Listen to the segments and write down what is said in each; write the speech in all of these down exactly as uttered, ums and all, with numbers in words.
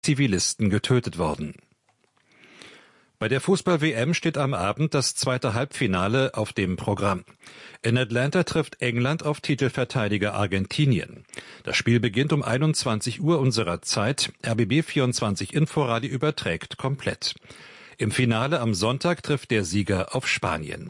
Zivilisten getötet worden. Bei der Fußball-W M steht am Abend das zweite Halbfinale auf dem Programm. In Atlanta trifft England auf Titelverteidiger Argentinien. Das Spiel beginnt um einundzwanzig Uhr unserer Zeit. R B B vierundzwanzig Inforadio überträgt komplett. Im Finale am Sonntag trifft der Sieger auf Spanien.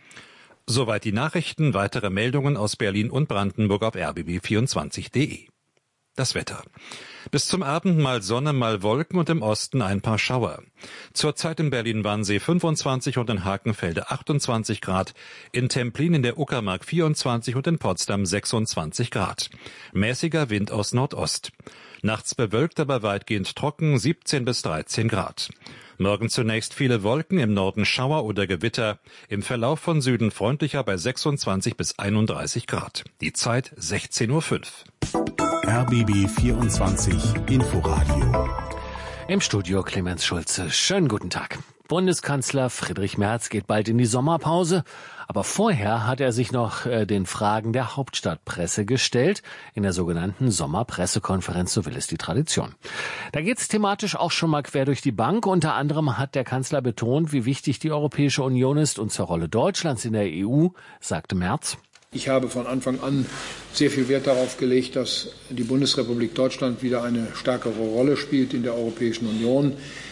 Soweit die Nachrichten. Weitere Meldungen aus Berlin und Brandenburg auf r b b vierundzwanzig punkt de. Das Wetter. Bis zum Abend mal Sonne, mal Wolken und im Osten ein paar Schauer. Zurzeit in Berlin-Wannsee fünfundzwanzig und in Hakenfelde achtundzwanzig Grad, in Templin in der Uckermark vierundzwanzig und in Potsdam sechsundzwanzig Grad. Mäßiger Wind aus Nordost. Nachts bewölkt, aber weitgehend trocken, siebzehn bis dreizehn Grad. Morgen zunächst viele Wolken, im Norden Schauer oder Gewitter, im Verlauf von Süden freundlicher bei sechsundzwanzig bis einunddreißig Grad. Die Zeit sechzehn Uhr fünf. R B B vierundzwanzig Inforadio. Im Studio Clemens Schulze. Schönen guten Tag. Bundeskanzler Friedrich Merz geht bald in die Sommerpause, aber vorher hat er sich noch äh, den Fragen der Hauptstadtpresse gestellt, in der sogenannten Sommerpressekonferenz, so will es die Tradition. Da geht es thematisch auch schon mal quer durch die Bank. Unter anderem hat der Kanzler betont, wie wichtig die Europäische Union ist und zur Rolle Deutschlands in der E U, sagte Merz. Ich habe von Anfang an sehr viel Wert darauf gelegt, dass die Bundesrepublik Deutschland wieder eine stärkere Rolle spielt in der Europäischen Union.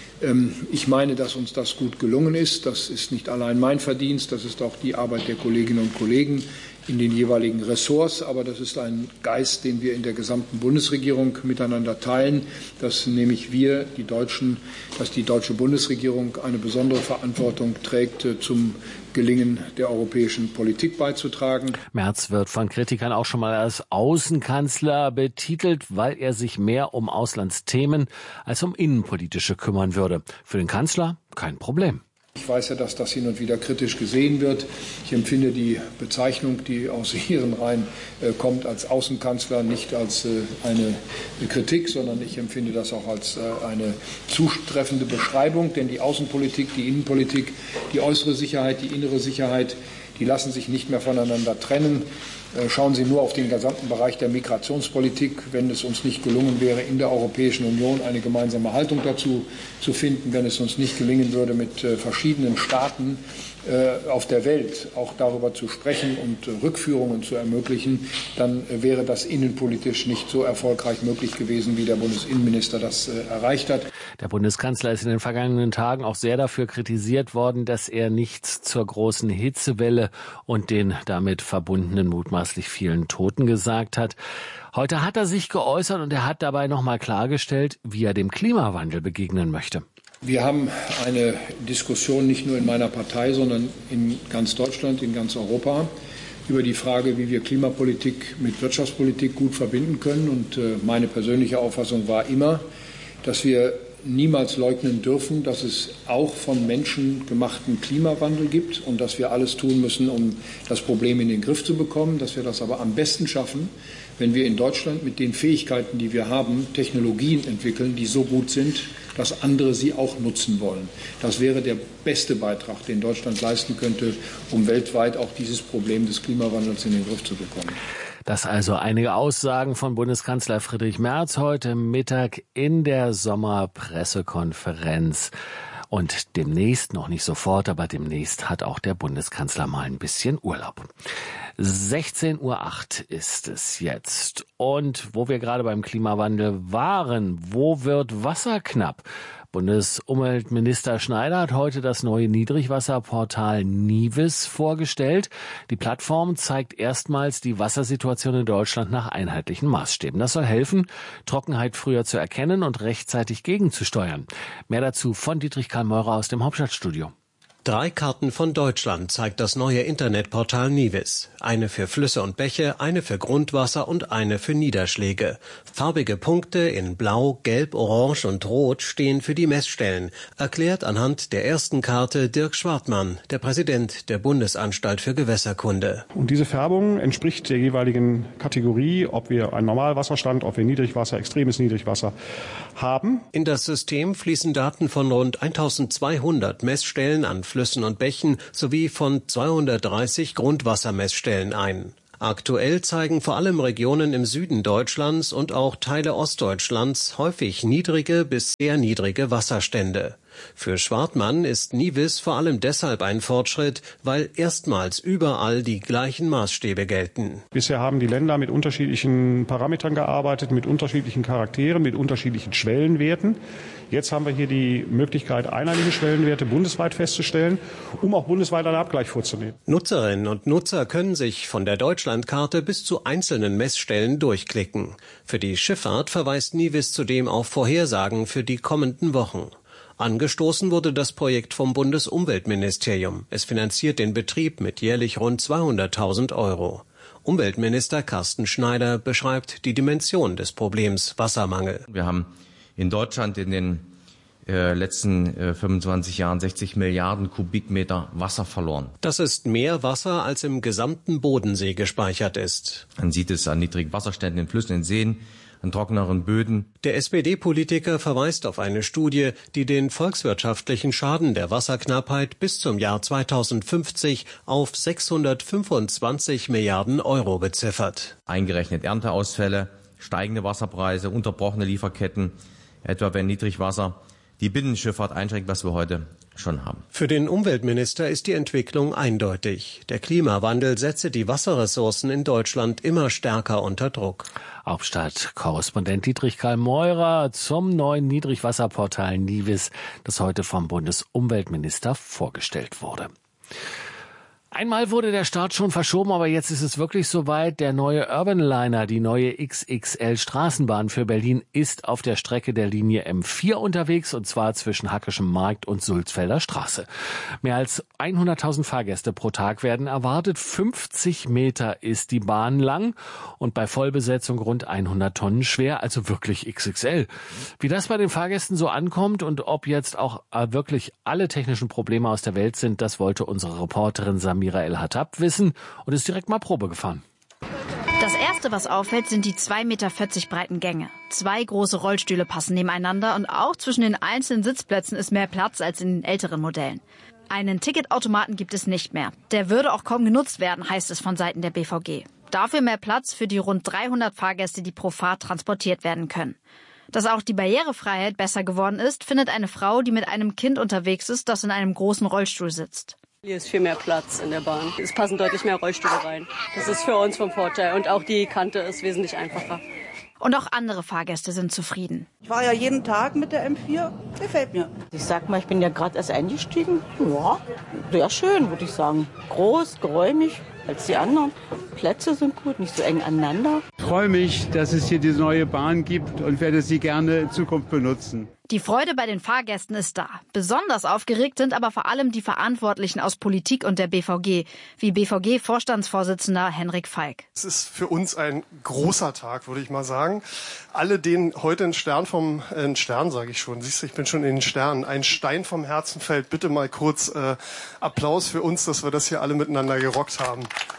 Ich meine, dass uns das gut gelungen ist. Das ist nicht allein mein Verdienst, das ist auch die Arbeit der Kolleginnen und Kollegen in den jeweiligen Ressorts. Aber das ist ein Geist, den wir in der gesamten Bundesregierung miteinander teilen, dass nämlich wir, die Deutschen, dass die deutsche Bundesregierung eine besondere Verantwortung trägt, zum Gelingen der europäischen Politik beizutragen. Merz wird von Kritikern auch schon mal als Außenkanzler betitelt, weil er sich mehr um Auslandsthemen als um innenpolitische kümmern würde. Für den Kanzler kein Problem. Ich weiß ja, dass das hin und wieder kritisch gesehen wird. Ich empfinde die Bezeichnung, die aus Ihren Reihen äh, kommt, als Außenkanzler nicht als äh, eine Kritik, sondern ich empfinde das auch als äh, eine zutreffende Beschreibung. Denn die Außenpolitik, die Innenpolitik, die äußere Sicherheit, die innere Sicherheit, die lassen sich nicht mehr voneinander trennen. Schauen Sie nur auf den gesamten Bereich der Migrationspolitik. Wenn es uns nicht gelungen wäre, in der Europäischen Union eine gemeinsame Haltung dazu zu finden, wenn es uns nicht gelingen würde, mit verschiedenen Staaten auf der Welt auch darüber zu sprechen und Rückführungen zu ermöglichen, dann wäre das innenpolitisch nicht so erfolgreich möglich gewesen, wie der Bundesinnenminister das erreicht hat. Der Bundeskanzler ist in den vergangenen Tagen auch sehr dafür kritisiert worden, dass er nichts zur großen Hitzewelle und den damit verbundenen mutmaßlich vielen Toten gesagt hat. Heute hat er sich geäußert und er hat dabei nochmal klargestellt, wie er dem Klimawandel begegnen möchte. Wir haben eine Diskussion nicht nur in meiner Partei, sondern in ganz Deutschland, in ganz Europa über die Frage, wie wir Klimapolitik mit Wirtschaftspolitik gut verbinden können. Und meine persönliche Auffassung war immer, dass wir niemals leugnen dürfen, dass es auch von Menschen gemachten Klimawandel gibt und dass wir alles tun müssen, um das Problem in den Griff zu bekommen, dass wir das aber am besten schaffen, wenn wir in Deutschland mit den Fähigkeiten, die wir haben, Technologien entwickeln, die so gut sind, dass andere sie auch nutzen wollen. Das wäre der beste Beitrag, den Deutschland leisten könnte, um weltweit auch dieses Problem des Klimawandels in den Griff zu bekommen. Das also einige Aussagen von Bundeskanzler Friedrich Merz heute Mittag in der Sommerpressekonferenz. Und demnächst, noch nicht sofort, aber demnächst hat auch der Bundeskanzler mal ein bisschen Urlaub. sechzehn Uhr acht ist es jetzt. Und wo wir gerade beim Klimawandel waren, wo wird Wasser knapp? Bundesumweltminister Schneider hat heute das neue Niedrigwasserportal Nivis vorgestellt. Die Plattform zeigt erstmals die Wassersituation in Deutschland nach einheitlichen Maßstäben. Das soll helfen, Trockenheit früher zu erkennen und rechtzeitig gegenzusteuern. Mehr dazu von Dietrich Karl Meurer aus dem Hauptstadtstudio. Drei Karten von Deutschland zeigt das neue Internetportal Nivis. Eine für Flüsse und Bäche, eine für Grundwasser und eine für Niederschläge. Farbige Punkte in Blau, Gelb, Orange und Rot stehen für die Messstellen, erklärt anhand der ersten Karte Dirk Schwartmann, der Präsident der Bundesanstalt für Gewässerkunde. Und diese Färbung entspricht der jeweiligen Kategorie, ob wir einen Normalwasserstand, ob wir Niedrigwasser, extremes Niedrigwasser haben. In das System fließen Daten von rund eintausendzweihundert Messstellen an Flüssen und Bächen sowie von zweihundertdreißig Grundwassermessstellen ein. Aktuell zeigen vor allem Regionen im Süden Deutschlands und auch Teile Ostdeutschlands häufig niedrige bis sehr niedrige Wasserstände. Für Schwartmann ist Nivis vor allem deshalb ein Fortschritt, weil erstmals überall die gleichen Maßstäbe gelten. Bisher haben die Länder mit unterschiedlichen Parametern gearbeitet, mit unterschiedlichen Charakteren, mit unterschiedlichen Schwellenwerten. Jetzt haben wir hier die Möglichkeit, einheitliche Schwellenwerte bundesweit festzustellen, um auch bundesweit einen Abgleich vorzunehmen. Nutzerinnen und Nutzer können sich von der Deutschlandkarte bis zu einzelnen Messstellen durchklicken. Für die Schifffahrt verweist Nivis zudem auf Vorhersagen für die kommenden Wochen. Angestoßen wurde das Projekt vom Bundesumweltministerium. Es finanziert den Betrieb mit jährlich rund zweihunderttausend Euro. Umweltminister Carsten Schneider beschreibt die Dimension des Problems Wassermangel. Wir haben in Deutschland in den äh, letzten äh, fünfundzwanzig Jahren sechzig Milliarden Kubikmeter Wasser verloren. Das ist mehr Wasser, als im gesamten Bodensee gespeichert ist. Man sieht es an niedrigen Wasserständen in Flüssen, in Seen, an trockeneren Böden. Der S P D-Politiker verweist auf eine Studie, die den volkswirtschaftlichen Schaden der Wasserknappheit bis zum Jahr zweitausendfünfzig auf sechshundertfünfundzwanzig Milliarden Euro beziffert. Eingerechnet Ernteausfälle, steigende Wasserpreise, unterbrochene Lieferketten, etwa wenn Niedrigwasser die Binnenschifffahrt einschränkt, was wir heute schon haben. Für den Umweltminister ist die Entwicklung eindeutig. Der Klimawandel setze die Wasserressourcen in Deutschland immer stärker unter Druck. Hauptstadt-Korrespondent Dietrich Karl Meurer zum neuen Niedrigwasserportal Nivis, das heute vom Bundesumweltminister vorgestellt wurde. Einmal wurde der Start schon verschoben, aber jetzt ist es wirklich soweit. Der neue Urban Liner, die neue X X L-Straßenbahn für Berlin, ist auf der Strecke der Linie M vier unterwegs, und zwar zwischen Hackeschem Markt und Sulzfelder Straße. Mehr als hunderttausend Fahrgäste pro Tag werden erwartet. fünfzig Meter ist die Bahn lang und bei Vollbesetzung rund hundert Tonnen schwer, also wirklich X X L. Wie das bei den Fahrgästen so ankommt und ob jetzt auch wirklich alle technischen Probleme aus der Welt sind, das wollte unsere Reporterin Samira El-Hattab wissen und ist direkt mal Probe gefahren. Das Erste, was auffällt, sind die zwei Meter vierzig breiten Gänge. Zwei große Rollstühle passen nebeneinander und auch zwischen den einzelnen Sitzplätzen ist mehr Platz als in den älteren Modellen. Einen Ticketautomaten gibt es nicht mehr. Der würde auch kaum genutzt werden, heißt es von Seiten der B V G. Dafür mehr Platz für die rund dreihundert Fahrgäste, die pro Fahrt transportiert werden können. Dass auch die Barrierefreiheit besser geworden ist, findet eine Frau, die mit einem Kind unterwegs ist, das in einem großen Rollstuhl sitzt. Hier ist viel mehr Platz in der Bahn. Es passen deutlich mehr Rollstühle rein. Das ist für uns vom Vorteil. Und auch die Kante ist wesentlich einfacher. Und auch andere Fahrgäste sind zufrieden. Ich fahre ja jeden Tag mit der M vier. Gefällt mir. Ich sag mal, ich bin ja gerade erst eingestiegen. Ja, sehr schön, würde ich sagen. Groß, geräumig als die anderen. Plätze sind gut, nicht so eng aneinander. Ich freue mich, dass es hier diese neue Bahn gibt und werde sie gerne in Zukunft benutzen. Die Freude bei den Fahrgästen ist da. Besonders aufgeregt sind aber vor allem die Verantwortlichen aus Politik und der B V G, wie B V G-Vorstandsvorsitzender Henrik Falk. Es ist für uns ein großer Tag, würde ich mal sagen. Alle, denen heute ein Stern vom, äh, ein Stern sage ich schon, siehst du, ich bin schon in den Sternen, ein Stein vom Herzen fällt, bitte mal kurz äh, Applaus für uns, dass wir das hier alle miteinander gerockt haben.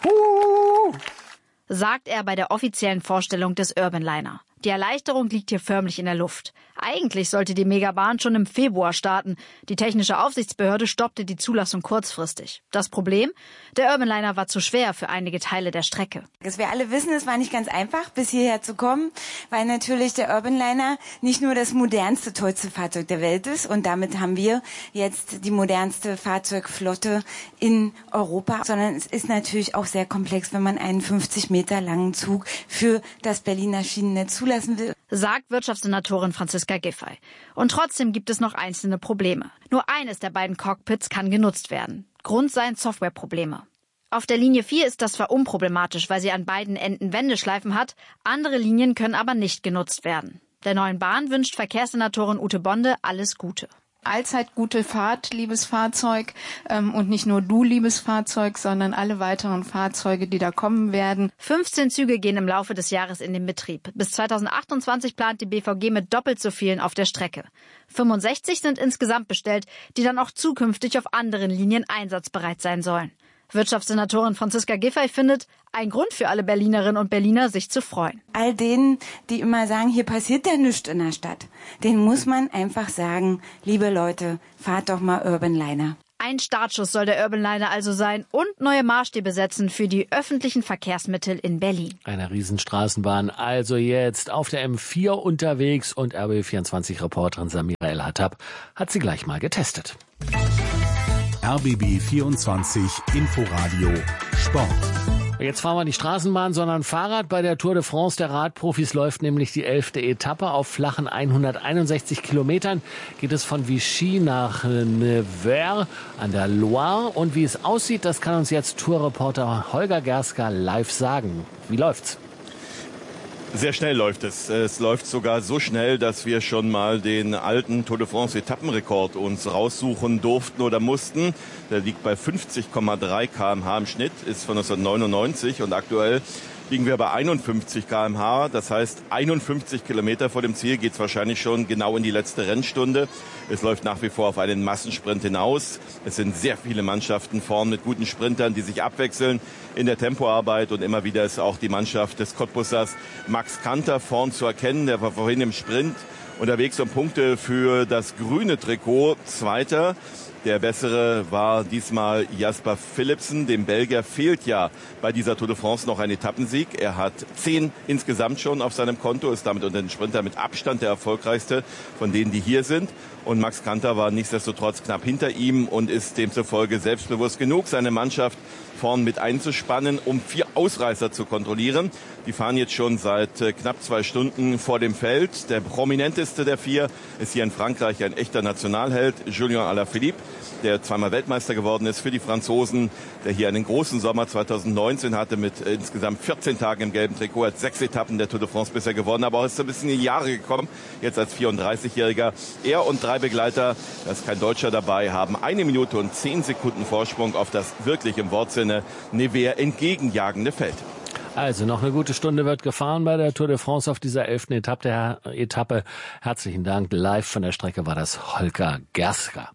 Uh! Sagt er bei der offiziellen Vorstellung des Urban Liner. Die Erleichterung liegt hier förmlich in der Luft. Eigentlich sollte die Megabahn schon im Februar starten. Die technische Aufsichtsbehörde stoppte die Zulassung kurzfristig. Das Problem? Der Urban Liner war zu schwer für einige Teile der Strecke. Dass wir alle wissen, es war nicht ganz einfach, bis hierher zu kommen, weil natürlich der Urban Liner nicht nur das modernste, tollste Fahrzeug der Welt ist. Und damit haben wir jetzt die modernste Fahrzeugflotte in Europa. Sondern es ist natürlich auch sehr komplex, wenn man einen fünfzig Meter langen Zug für das Berliner Schienennetz zulassen will. Sagt Wirtschaftssenatorin Franziska Giffey. Und trotzdem gibt es noch einzelne Probleme. Nur eines der beiden Cockpits kann genutzt werden. Grund seien Softwareprobleme. Auf der Linie vier ist das zwar unproblematisch, weil sie an beiden Enden Wendeschleifen hat, andere Linien können aber nicht genutzt werden. Der neuen Bahn wünscht Verkehrssenatorin Ute Bonde alles Gute. Allzeit gute Fahrt, liebes Fahrzeug, ähm, und nicht nur du, liebes Fahrzeug, sondern alle weiteren Fahrzeuge, die da kommen werden. fünfzehn Züge gehen im Laufe des Jahres in den Betrieb. Bis zweitausendachtundzwanzig plant die B V G mit doppelt so vielen auf der Strecke. fünfundsechzig sind insgesamt bestellt, die dann auch zukünftig auf anderen Linien einsatzbereit sein sollen. Wirtschaftssenatorin Franziska Giffey findet, ein Grund für alle Berlinerinnen und Berliner, sich zu freuen. All denen, die immer sagen, hier passiert ja nichts in der Stadt, denen muss man einfach sagen, liebe Leute, fahrt doch mal Urban Liner. Ein Startschuss soll der Urbanliner also sein und neue Maßstäbe setzen für die öffentlichen Verkehrsmittel in Berlin. Eine Riesenstraßenbahn also jetzt auf der M vier unterwegs und R B B vierundzwanzig-Reporterin Samira El-Hattab hat sie gleich mal getestet. R B B vierundzwanzig Inforadio Sport. Jetzt fahren wir nicht Straßenbahn, sondern Fahrrad. Bei der Tour de France der Radprofis läuft nämlich die elfte Etappe. Auf flachen hunderteinundsechzig Kilometern geht es von Vichy nach Nevers an der Loire. Und wie es aussieht, das kann uns jetzt Tourreporter Holger Gerska live sagen. Wie läuft's? Sehr schnell läuft es. Es läuft sogar so schnell, dass wir schon mal den alten Tour de France Etappenrekord uns raussuchen durften oder mussten. Der liegt bei fünfzig Komma drei Kilometer pro Stunde im Schnitt, ist von neunzehnhundertneunundneunzig und aktuell liegen wir bei einundfünfzig Kilometer pro Stunde. Das heißt, einundfünfzig Kilometer vor dem Ziel geht es wahrscheinlich schon genau in die letzte Rennstunde. Es läuft nach wie vor auf einen Massensprint hinaus. Es sind sehr viele Mannschaften vorn mit guten Sprintern, die sich abwechseln in der Tempoarbeit. Und immer wieder ist auch die Mannschaft des Cottbussers Max Kanter vorn zu erkennen. Der war vorhin im Sprint unterwegs um Punkte für das grüne Trikot. Zweiter. Der bessere war diesmal Jasper Philipsen. Dem Belgier fehlt ja bei dieser Tour de France noch ein Etappensieg. Er hat zehn insgesamt schon auf seinem Konto, ist damit unter den Sprinter mit Abstand der erfolgreichste von denen, die hier sind. Und Max Kanter war nichtsdestotrotz knapp hinter ihm und ist demzufolge selbstbewusst genug, seine Mannschaft vorn mit einzuspannen, um vier Ausreißer zu kontrollieren. Die fahren jetzt schon seit äh, knapp zwei Stunden vor dem Feld. Der prominenteste der vier ist hier in Frankreich ein echter Nationalheld, Julien Alaphilippe, der zweimal Weltmeister geworden ist für die Franzosen, der hier einen großen Sommer zweitausendneunzehn hatte mit äh, insgesamt vierzehn Tagen im gelben Trikot, hat sechs Etappen der Tour de France bisher gewonnen, aber auch ist ein bisschen in die Jahre gekommen, jetzt als vierunddreißigjähriger. Er und drei Begleiter, da ist kein Deutscher dabei, haben eine Minute und zehn Sekunden Vorsprung auf das wirklich im Wortsinne Nevers entgegenjagende Feld. Also noch eine gute Stunde wird gefahren bei der Tour de France auf dieser elften Etappe. Etappe. Herzlichen Dank. Live von der Strecke war das Holger Gerska.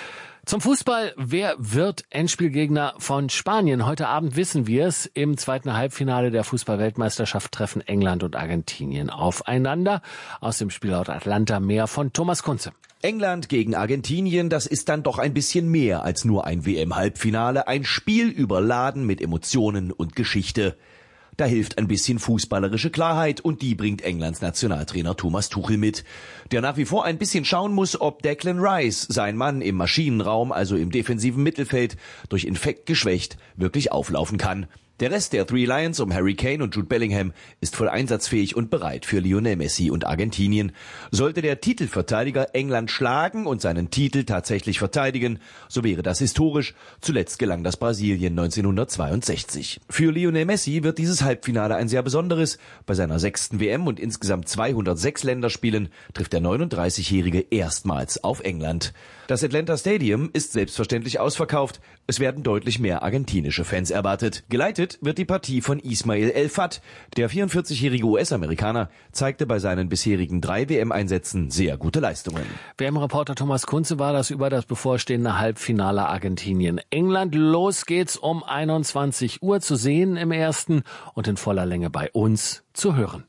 Zum Fußball. Wer wird Endspielgegner von Spanien? Heute Abend wissen wir es. Im zweiten Halbfinale der Fußball-Weltmeisterschaft treffen England und Argentinien aufeinander. Aus dem Spielort Atlanta mehr von Thomas Kunze. England gegen Argentinien, das ist dann doch ein bisschen mehr als nur ein W M-Halbfinale. Ein Spiel überladen mit Emotionen und Geschichte. Da hilft ein bisschen fußballerische Klarheit und die bringt Englands Nationaltrainer Thomas Tuchel mit, der nach wie vor ein bisschen schauen muss, ob Declan Rice, sein Mann im Maschinenraum, also im defensiven Mittelfeld, durch Infekt geschwächt, wirklich auflaufen kann. Der Rest der Three Lions um Harry Kane und Jude Bellingham ist voll einsatzfähig und bereit für Lionel Messi und Argentinien. Sollte der Titelverteidiger England schlagen und seinen Titel tatsächlich verteidigen, so wäre das historisch. Zuletzt gelang das Brasilien neunzehnhundertzweiundsechzig. Für Lionel Messi wird dieses Halbfinale ein sehr besonderes. Bei seiner sechsten W M und insgesamt zweihundertsechs Länderspielen trifft der neununddreißigjährige erstmals auf England. Das Atlanta Stadium ist selbstverständlich ausverkauft. Es werden deutlich mehr argentinische Fans erwartet. Geleitet wird die Partie von Ismail El-Fat. Der vierundvierzigjährige U S-Amerikaner zeigte bei seinen bisherigen drei W M-Einsätzen sehr gute Leistungen. W M-Reporter Thomas Kunze war das über das bevorstehende Halbfinale Argentinien-England. Los geht's um einundzwanzig Uhr zu sehen im ersten und in voller Länge bei uns zu hören.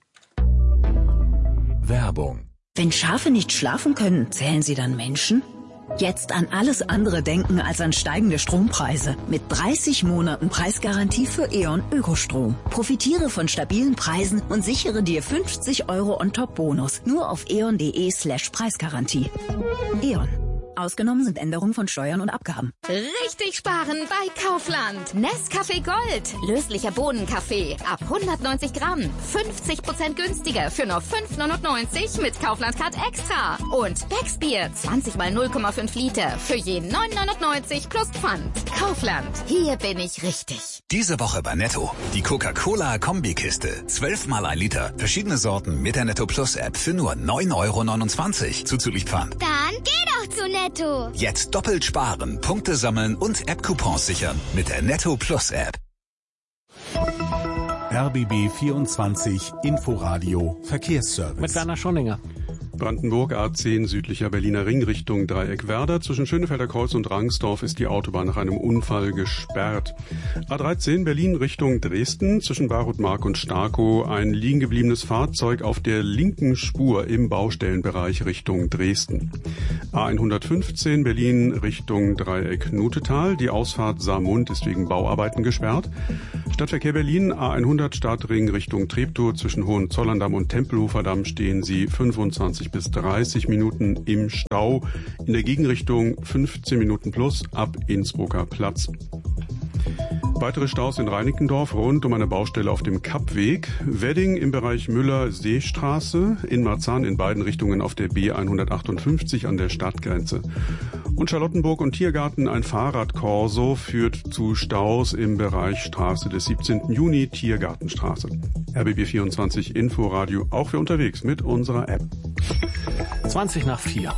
Werbung. Wenn Schafe nicht schlafen können, zählen sie dann Menschen? Jetzt an alles andere denken als an steigende Strompreise. Mit dreißig Monaten Preisgarantie für E.ON Ökostrom. Profitiere von stabilen Preisen und sichere dir fünfzig Euro On-Top-Bonus. Nur auf eon.de slash Preisgarantie. E.ON. Ausgenommen sind Änderungen von Steuern und Abgaben. Richtig sparen bei Kaufland. Nescafé Gold. Löslicher Bohnenkaffee. Ab hundertneunzig Gramm. fünfzig Prozent günstiger für nur fünf neunundneunzig mit Kaufland Card Extra. Und Becksbier. zwanzig mal null Komma fünf Liter. Für je neun neunundneunzig plus Pfand. Kaufland. Hier bin ich richtig. Diese Woche bei Netto. Die Coca-Cola Kombikiste. zwölf mal ein Liter. Verschiedene Sorten mit der Netto Plus App für nur neun Euro neunundzwanzig. Zuzüglich Pfand. Dann geh doch zu Netto. Jetzt doppelt sparen, Punkte sammeln und App-Coupons sichern mit der Netto Plus App. R B B vierundzwanzig Inforadio Verkehrsservice. Mit Werner Schonninger. Brandenburg A zehn südlicher Berliner Ring Richtung Dreieckwerder. Zwischen Schönefelder Kreuz und Rangsdorf ist die Autobahn nach einem Unfall gesperrt. A dreizehn Berlin Richtung Dresden. Zwischen Barutmark und Starkow ein liegen gebliebenes Fahrzeug auf der linken Spur im Baustellenbereich Richtung Dresden. A hundertfünfzehn Berlin Richtung Dreieck Nutetal. Die Ausfahrt Saarmund ist wegen Bauarbeiten gesperrt. Stadtverkehr Berlin A hundert Stadtring Richtung Treptow. Zwischen Hohenzollern-Damm und Tempelhofer Damm stehen Sie fünfundzwanzig bis dreißig Minuten im Stau. In der Gegenrichtung fünfzehn Minuten plus ab Innsbrucker Platz. Weitere Staus in Reinickendorf rund um eine Baustelle auf dem Kappweg. Wedding im Bereich Müller-Seestraße. In Marzahn in beiden Richtungen auf der B hundertachtundfünfzig an der Stadtgrenze. Und Charlottenburg und Tiergarten, ein Fahrradkorso führt zu Staus im Bereich Straße des siebzehnten Juni, Tiergartenstraße. R B B vierundzwanzig Inforadio, auch für unterwegs mit unserer App. zwanzig nach vier.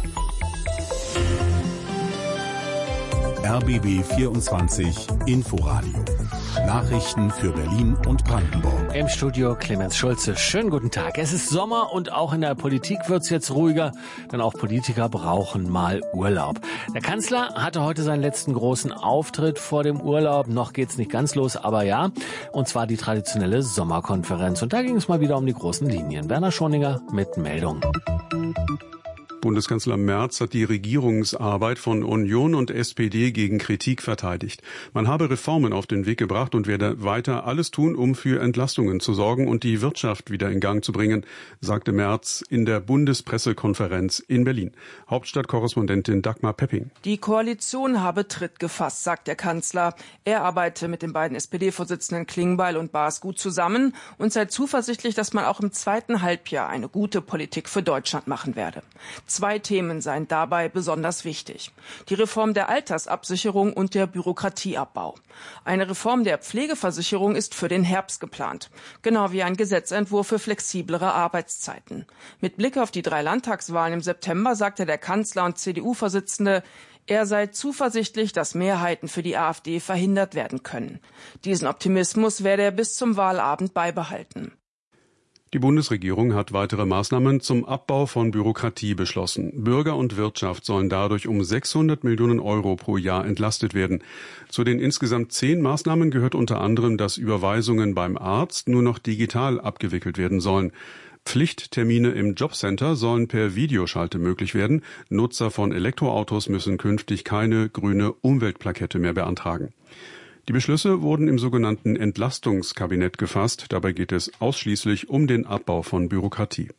R B B vierundzwanzig Inforadio. Nachrichten für Berlin und Brandenburg. Im Studio Clemens Schulze. Schönen guten Tag. Es ist Sommer und auch in der Politik wird's jetzt ruhiger, denn auch Politiker brauchen mal Urlaub. Der Kanzler hatte heute seinen letzten großen Auftritt vor dem Urlaub. Noch geht's nicht ganz los, aber ja. Und zwar die traditionelle Sommerkonferenz. Und da ging es mal wieder um die großen Linien. Werner Schoninger mit Meldung. Bundeskanzler Merz hat die Regierungsarbeit von Union und S P D gegen Kritik verteidigt. Man habe Reformen auf den Weg gebracht und werde weiter alles tun, um für Entlastungen zu sorgen und die Wirtschaft wieder in Gang zu bringen, sagte Merz in der Bundespressekonferenz in Berlin. Hauptstadtkorrespondentin Dagmar Pepping. Die Koalition habe Tritt gefasst, sagt der Kanzler. Er arbeite mit den beiden S P D-Vorsitzenden Klingbeil und Baas gut zusammen und sei zuversichtlich, dass man auch im zweiten Halbjahr eine gute Politik für Deutschland machen werde. Zwei Themen seien dabei besonders wichtig. Die Reform der Altersabsicherung und der Bürokratieabbau. Eine Reform der Pflegeversicherung ist für den Herbst geplant. Genau wie ein Gesetzentwurf für flexiblere Arbeitszeiten. Mit Blick auf die drei Landtagswahlen im September sagte der Kanzler und C D U-Vorsitzende, er sei zuversichtlich, dass Mehrheiten für die AfD verhindert werden können. Diesen Optimismus werde er bis zum Wahlabend beibehalten. Die Bundesregierung hat weitere Maßnahmen zum Abbau von Bürokratie beschlossen. Bürger und Wirtschaft sollen dadurch um sechshundert Millionen Euro pro Jahr entlastet werden. Zu den insgesamt zehn Maßnahmen gehört unter anderem, dass Überweisungen beim Arzt nur noch digital abgewickelt werden sollen. Pflichttermine im Jobcenter sollen per Videoschalte möglich werden. Nutzer von Elektroautos müssen künftig keine grüne Umweltplakette mehr beantragen. Die Beschlüsse wurden im sogenannten Entlastungskabinett gefasst. Dabei geht es ausschließlich um den Abbau von Bürokratie.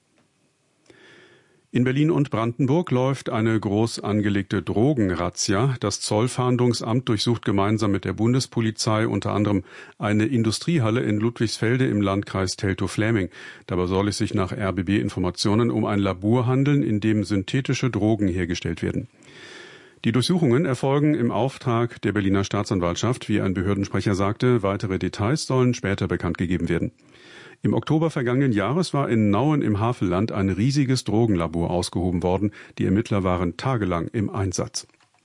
In Berlin und Brandenburg läuft eine groß angelegte Drogenrazzia. Das Zollfahndungsamt durchsucht gemeinsam mit der Bundespolizei unter anderem eine Industriehalle in Ludwigsfelde im Landkreis Teltow-Fläming. Dabei soll es sich nach R B B-Informationen um ein Labor handeln, in dem synthetische Drogen hergestellt werden. Die Durchsuchungen erfolgen im Auftrag der Berliner Staatsanwaltschaft. Wie ein Behördensprecher sagte, weitere Details sollen später bekannt gegeben werden. Im Oktober vergangenen Jahres war in Nauen im Havelland ein riesiges Drogenlabor ausgehoben worden. Die Ermittler waren tagelang im Einsatz.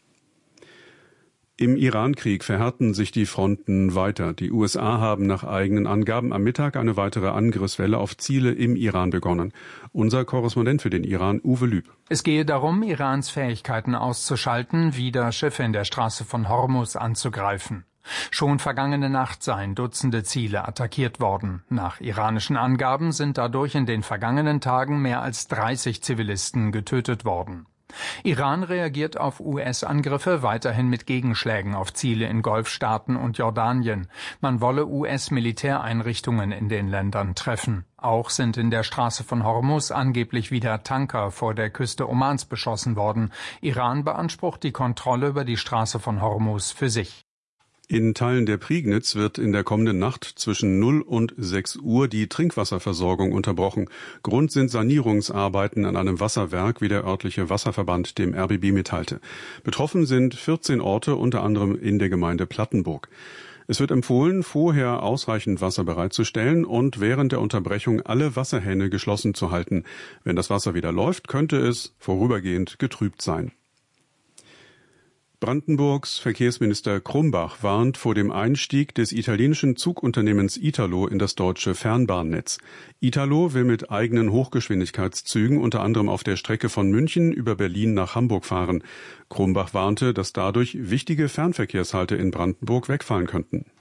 Im Iran-Krieg verhärten sich die Fronten weiter. Die U S A haben nach eigenen Angaben am Mittag eine weitere Angriffswelle auf Ziele im Iran begonnen. Unser Korrespondent für den Iran, Uwe Lüb. Es gehe darum, Irans Fähigkeiten auszuschalten, wieder Schiffe in der Straße von Hormuz anzugreifen. Schon vergangene Nacht seien Dutzende Ziele attackiert worden. Nach iranischen Angaben sind dadurch in den vergangenen Tagen mehr als dreißig Zivilisten getötet worden. Iran reagiert auf U S-Angriffe weiterhin mit Gegenschlägen auf Ziele in Golfstaaten und Jordanien. Man wolle U S-Militäreinrichtungen in den Ländern treffen. Auch sind in der Straße von Hormuz angeblich wieder Tanker vor der Küste Omans beschossen worden. Iran beansprucht die Kontrolle über die Straße von Hormuz für sich. In Teilen der Prignitz wird in der kommenden Nacht zwischen null und sechs Uhr die Trinkwasserversorgung unterbrochen. Grund sind Sanierungsarbeiten an einem Wasserwerk, wie der örtliche Wasserverband dem R B B mitteilte. Betroffen sind vierzehn Orte, unter anderem in der Gemeinde Plattenburg. Es wird empfohlen, vorher ausreichend Wasser bereitzustellen und während der Unterbrechung alle Wasserhähne geschlossen zu halten. Wenn das Wasser wieder läuft, könnte es vorübergehend getrübt sein. Brandenburgs Verkehrsminister Krumbach warnt vor dem Einstieg des italienischen Zugunternehmens Italo in das deutsche Fernbahnnetz. Italo will mit eigenen Hochgeschwindigkeitszügen unter anderem auf der Strecke von München über Berlin nach Hamburg fahren. Krumbach warnte, dass dadurch wichtige Fernverkehrshalte in Brandenburg wegfallen könnten.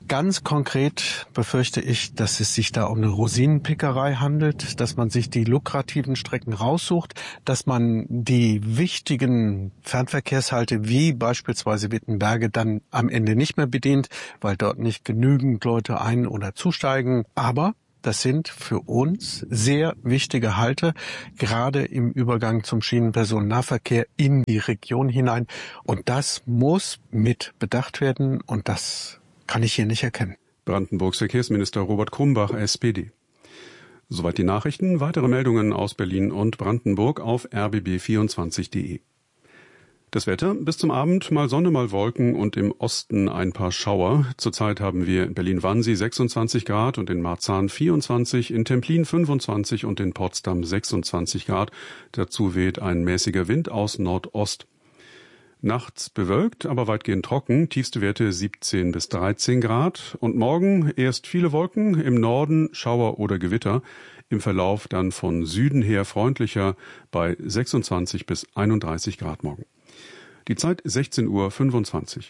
Ganz konkret befürchte ich, dass es sich da um eine Rosinenpickerei handelt, dass man sich die lukrativen Strecken raussucht, dass man die wichtigen Fernverkehrshalte wie beispielsweise Wittenberge dann am Ende nicht mehr bedient, weil dort nicht genügend Leute ein- oder zusteigen. Aber das sind für uns sehr wichtige Halte, gerade im Übergang zum Schienenpersonennahverkehr in die Region hinein. Und das muss mit bedacht werden und das kann ich hier nicht erkennen. Brandenburgs Verkehrsminister Robert Krumbach, S P D. Soweit die Nachrichten. Weitere Meldungen aus Berlin und Brandenburg auf r b b vierundzwanzig punkt de. Das Wetter, bis zum Abend mal Sonne, mal Wolken und im Osten ein paar Schauer. Zurzeit haben wir in Berlin-Wannsee sechsundzwanzig Grad und in Marzahn vierundzwanzig, in Templin fünfundzwanzig und in Potsdam sechsundzwanzig Grad. Dazu weht ein mäßiger Wind aus Nordost. Nachts bewölkt, aber weitgehend trocken, tiefste Werte siebzehn bis dreizehn Grad. Und morgen erst viele Wolken, im Norden Schauer oder Gewitter. Im Verlauf dann von Süden her freundlicher bei sechsundzwanzig bis einunddreißig Grad morgen. Die Zeit sechzehn Uhr fünfundzwanzig.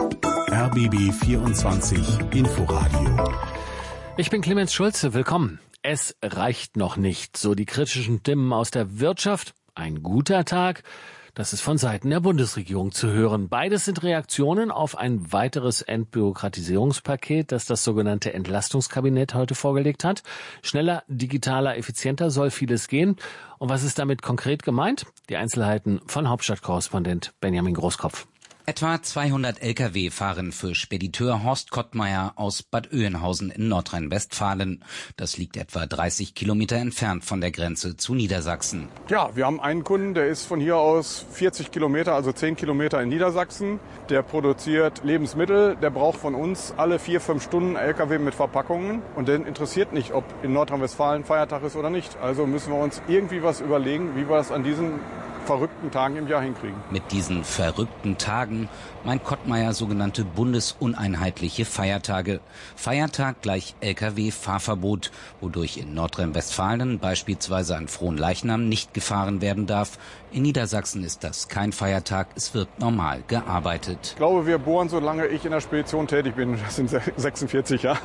R B B vierundzwanzig Inforadio. Ich bin Clemens Schulze, willkommen. Es reicht noch nicht, so die kritischen Stimmen aus der Wirtschaft. Ein guter Tag, das ist von Seiten der Bundesregierung zu hören. Beides sind Reaktionen auf ein weiteres Entbürokratisierungspaket, das das sogenannte Entlastungskabinett heute vorgelegt hat. Schneller, digitaler, effizienter soll vieles gehen. Und was ist damit konkret gemeint? Die Einzelheiten von Hauptstadtkorrespondent Benjamin Großkopf. Etwa zweihundert L K W fahren für Spediteur Horst Kottmeier aus Bad Oeynhausen in Nordrhein-Westfalen. Das liegt etwa dreißig Kilometer entfernt von der Grenze zu Niedersachsen. Ja, wir haben einen Kunden, der ist von hier aus vierzig Kilometer, also zehn Kilometer in Niedersachsen. Der produziert Lebensmittel, der braucht von uns alle vier, fünf Stunden L K W mit Verpackungen. Und den interessiert nicht, ob in Nordrhein-Westfalen Feiertag ist oder nicht. Also müssen wir uns irgendwie was überlegen, wie wir das an diesen verrückten Tagen im Jahr hinkriegen. Mit diesen verrückten Tagen meint Kottmeier sogenannte bundesuneinheitliche Feiertage. Feiertag gleich L K W-Fahrverbot, wodurch in Nordrhein-Westfalen beispielsweise an Fronleichnam nicht gefahren werden darf. In Niedersachsen ist das kein Feiertag, es wird normal gearbeitet. Ich glaube, wir bohren, solange ich in der Spedition tätig bin. Das sind sechsundvierzig Jahre.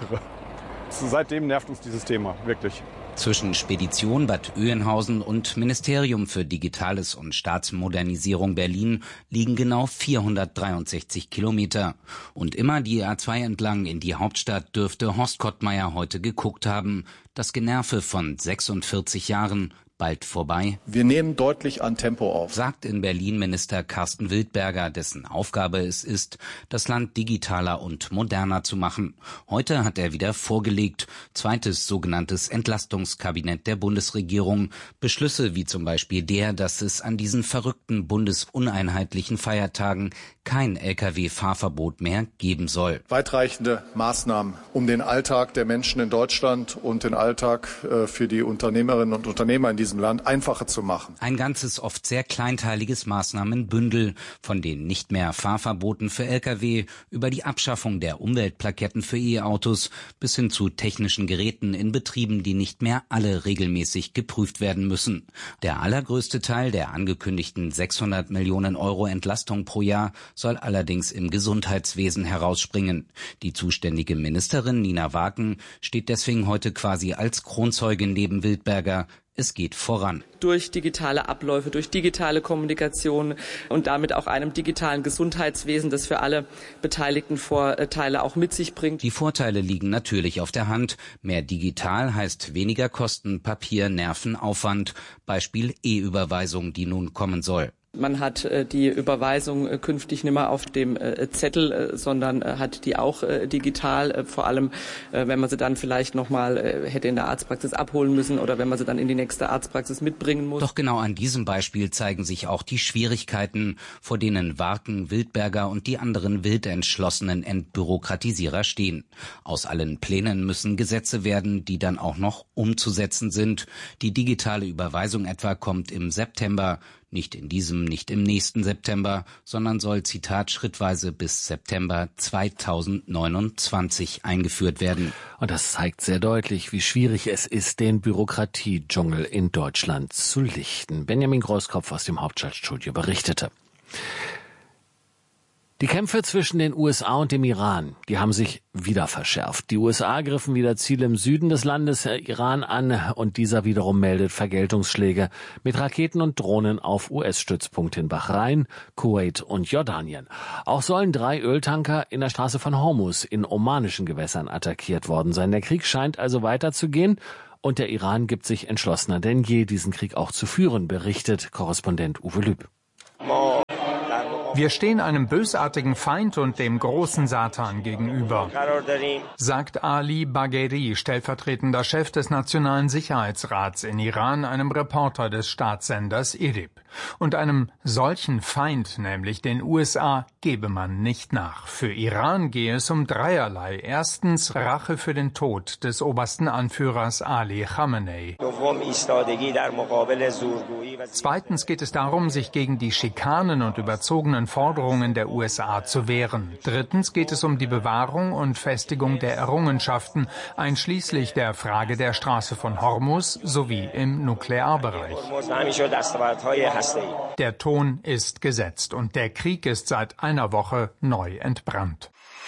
Seitdem nervt uns dieses Thema, wirklich. Zwischen Spedition Bad Oeynhausen und Ministerium für Digitales und Staatsmodernisierung Berlin liegen genau vierhundertdreiundsechzig Kilometer. Und immer die A zwei entlang in die Hauptstadt dürfte Horst Kottmeier heute geguckt haben. Das Generve von sechsundvierzig Jahren, bald vorbei. Wir nehmen deutlich an Tempo auf, sagt in Berlin Minister Carsten Wildberger, dessen Aufgabe es ist, das Land digitaler und moderner zu machen. Heute hat er wieder vorgelegt, zweites sogenanntes Entlastungskabinett der Bundesregierung. Beschlüsse wie zum Beispiel der, dass es an diesen verrückten bundesuneinheitlichen Feiertagen kein L K W-Fahrverbot mehr geben soll. Weitreichende Maßnahmen, um den Alltag der Menschen in Deutschland und den Alltag äh, für die Unternehmerinnen und Unternehmer in diesem Land einfacher zu machen. Ein ganzes, oft sehr kleinteiliges Maßnahmenbündel, von den nicht mehr Fahrverboten für L K W über die Abschaffung der Umweltplaketten für E-Autos bis hin zu technischen Geräten in Betrieben, die nicht mehr alle regelmäßig geprüft werden müssen. Der allergrößte Teil der angekündigten sechshundert Millionen Euro Entlastung pro Jahr soll allerdings im Gesundheitswesen herausspringen. Die zuständige Ministerin Nina Waken steht deswegen heute quasi als Kronzeugin neben Wildberger. Es geht voran. Durch digitale Abläufe, durch digitale Kommunikation und damit auch einem digitalen Gesundheitswesen, das für alle beteiligten Vorteile auch mit sich bringt. Die Vorteile liegen natürlich auf der Hand. Mehr digital heißt weniger Kosten, Papier, Nerven, Aufwand. Beispiel E-Überweisung, die nun kommen soll. Man hat äh, die Überweisung äh, künftig nicht mehr auf dem äh, Zettel, äh, sondern äh, hat die auch äh, digital, äh, vor allem äh, wenn man sie dann vielleicht nochmal äh, hätte in der Arztpraxis abholen müssen oder wenn man sie dann in die nächste Arztpraxis mitbringen muss. Doch genau an diesem Beispiel zeigen sich auch die Schwierigkeiten, vor denen Waken, Wildberger und die anderen wild entschlossenen Entbürokratisierer stehen. Aus allen Plänen müssen Gesetze werden, die dann auch noch umzusetzen sind. Die digitale Überweisung etwa kommt im September. Nicht in diesem, nicht im nächsten September, sondern soll, Zitat, schrittweise bis September zweitausendneunundzwanzig eingeführt werden. Und das zeigt sehr deutlich, wie schwierig es ist, den Bürokratiedschungel in Deutschland zu lichten. Benjamin Großkopf aus dem Hauptstadtstudio berichtete. Die Kämpfe zwischen den U S A und dem Iran, die haben sich wieder verschärft. Die U S A griffen wieder Ziele im Süden des Landes Iran an und dieser wiederum meldet Vergeltungsschläge mit Raketen und Drohnen auf U S-Stützpunkte in Bahrain, Kuwait und Jordanien. Auch sollen drei Öltanker in der Straße von Hormuz in omanischen Gewässern attackiert worden sein. Der Krieg scheint also weiterzugehen und der Iran gibt sich entschlossener denn je, diesen Krieg auch zu führen, berichtet Korrespondent Uwe Lüb. Wir stehen einem bösartigen Feind und dem großen Satan gegenüber, sagt Ali Bagheri, stellvertretender Chef des Nationalen Sicherheitsrats in Iran, einem Reporter des Staatssenders I R I B. Und einem solchen Feind, nämlich den U S A, gebe man nicht nach. Für Iran gehe es um dreierlei. Erstens Rache für den Tod des obersten Anführers Ali Khamenei. Zweitens geht es darum, sich gegen die Schikanen und überzogenen Forderungen der U S A zu wehren. Drittens geht es um die Bewahrung und Festigung der Errungenschaften, einschließlich der Frage der Straße von Hormuz sowie im Nuklearbereich. Der Ton ist gesetzt und der Krieg ist seit einer Woche neu entbrannt.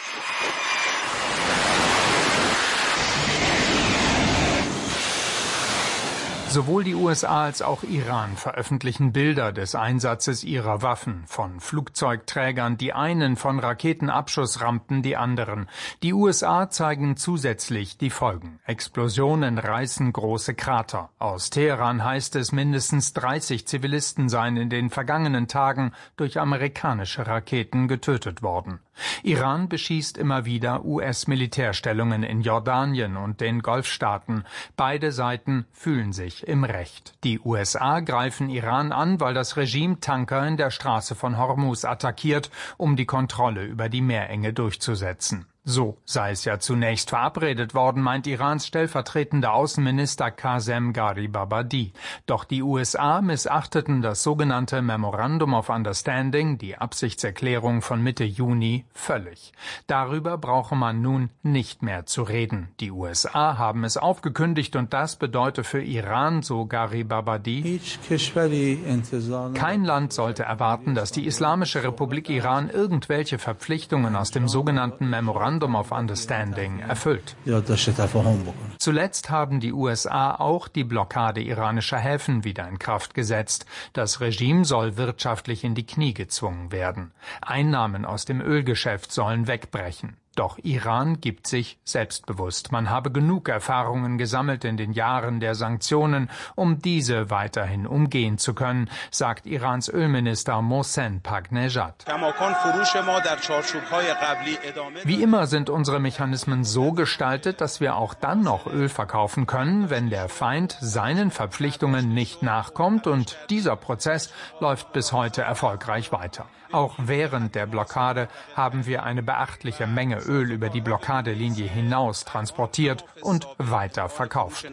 Sowohl die U S A als auch Iran veröffentlichen Bilder des Einsatzes ihrer Waffen, von Flugzeugträgern die einen, von Raketenabschussrampen die anderen. Die U S A zeigen zusätzlich die Folgen. Explosionen reißen große Krater. Aus Teheran heißt es, mindestens dreißig Zivilisten seien in den vergangenen Tagen durch amerikanische Raketen getötet worden. Iran beschießt immer wieder U S-Militärstellungen in Jordanien und den Golfstaaten. Beide Seiten fühlen sich im Recht. Die U S A greifen Iran an, weil das Regime Tanker in der Straße von Hormuz attackiert, um die Kontrolle über die Meerenge durchzusetzen. So sei es ja zunächst verabredet worden, meint Irans stellvertretender Außenminister Qasem Gharibabadi. Doch die U S A missachteten das sogenannte Memorandum of Understanding, die Absichtserklärung von Mitte Juni, völlig. Darüber brauche man nun nicht mehr zu reden. Die U S A haben es aufgekündigt und das bedeute für Iran, so Gharibabadi, kein Land sollte erwarten, dass die Islamische Republik Iran irgendwelche Verpflichtungen aus dem sogenannten Memorandum of Understanding erfüllt. Zuletzt haben die U S A auch die Blockade iranischer Häfen wieder in Kraft gesetzt. Das Regime soll wirtschaftlich in die Knie gezwungen werden. Einnahmen aus dem Ölgeschäft sollen wegbrechen. Doch Iran gibt sich selbstbewusst. Man habe genug Erfahrungen gesammelt in den Jahren der Sanktionen, um diese weiterhin umgehen zu können, sagt Irans Ölminister Mohsen Pagnejad. Wie immer sind unsere Mechanismen so gestaltet, dass wir auch dann noch Öl verkaufen können, wenn der Feind seinen Verpflichtungen nicht nachkommt, und dieser Prozess läuft bis heute erfolgreich weiter. Auch während der Blockade haben wir eine beachtliche Menge Öl über die Blockadelinie hinaus transportiert und weiter verkauft.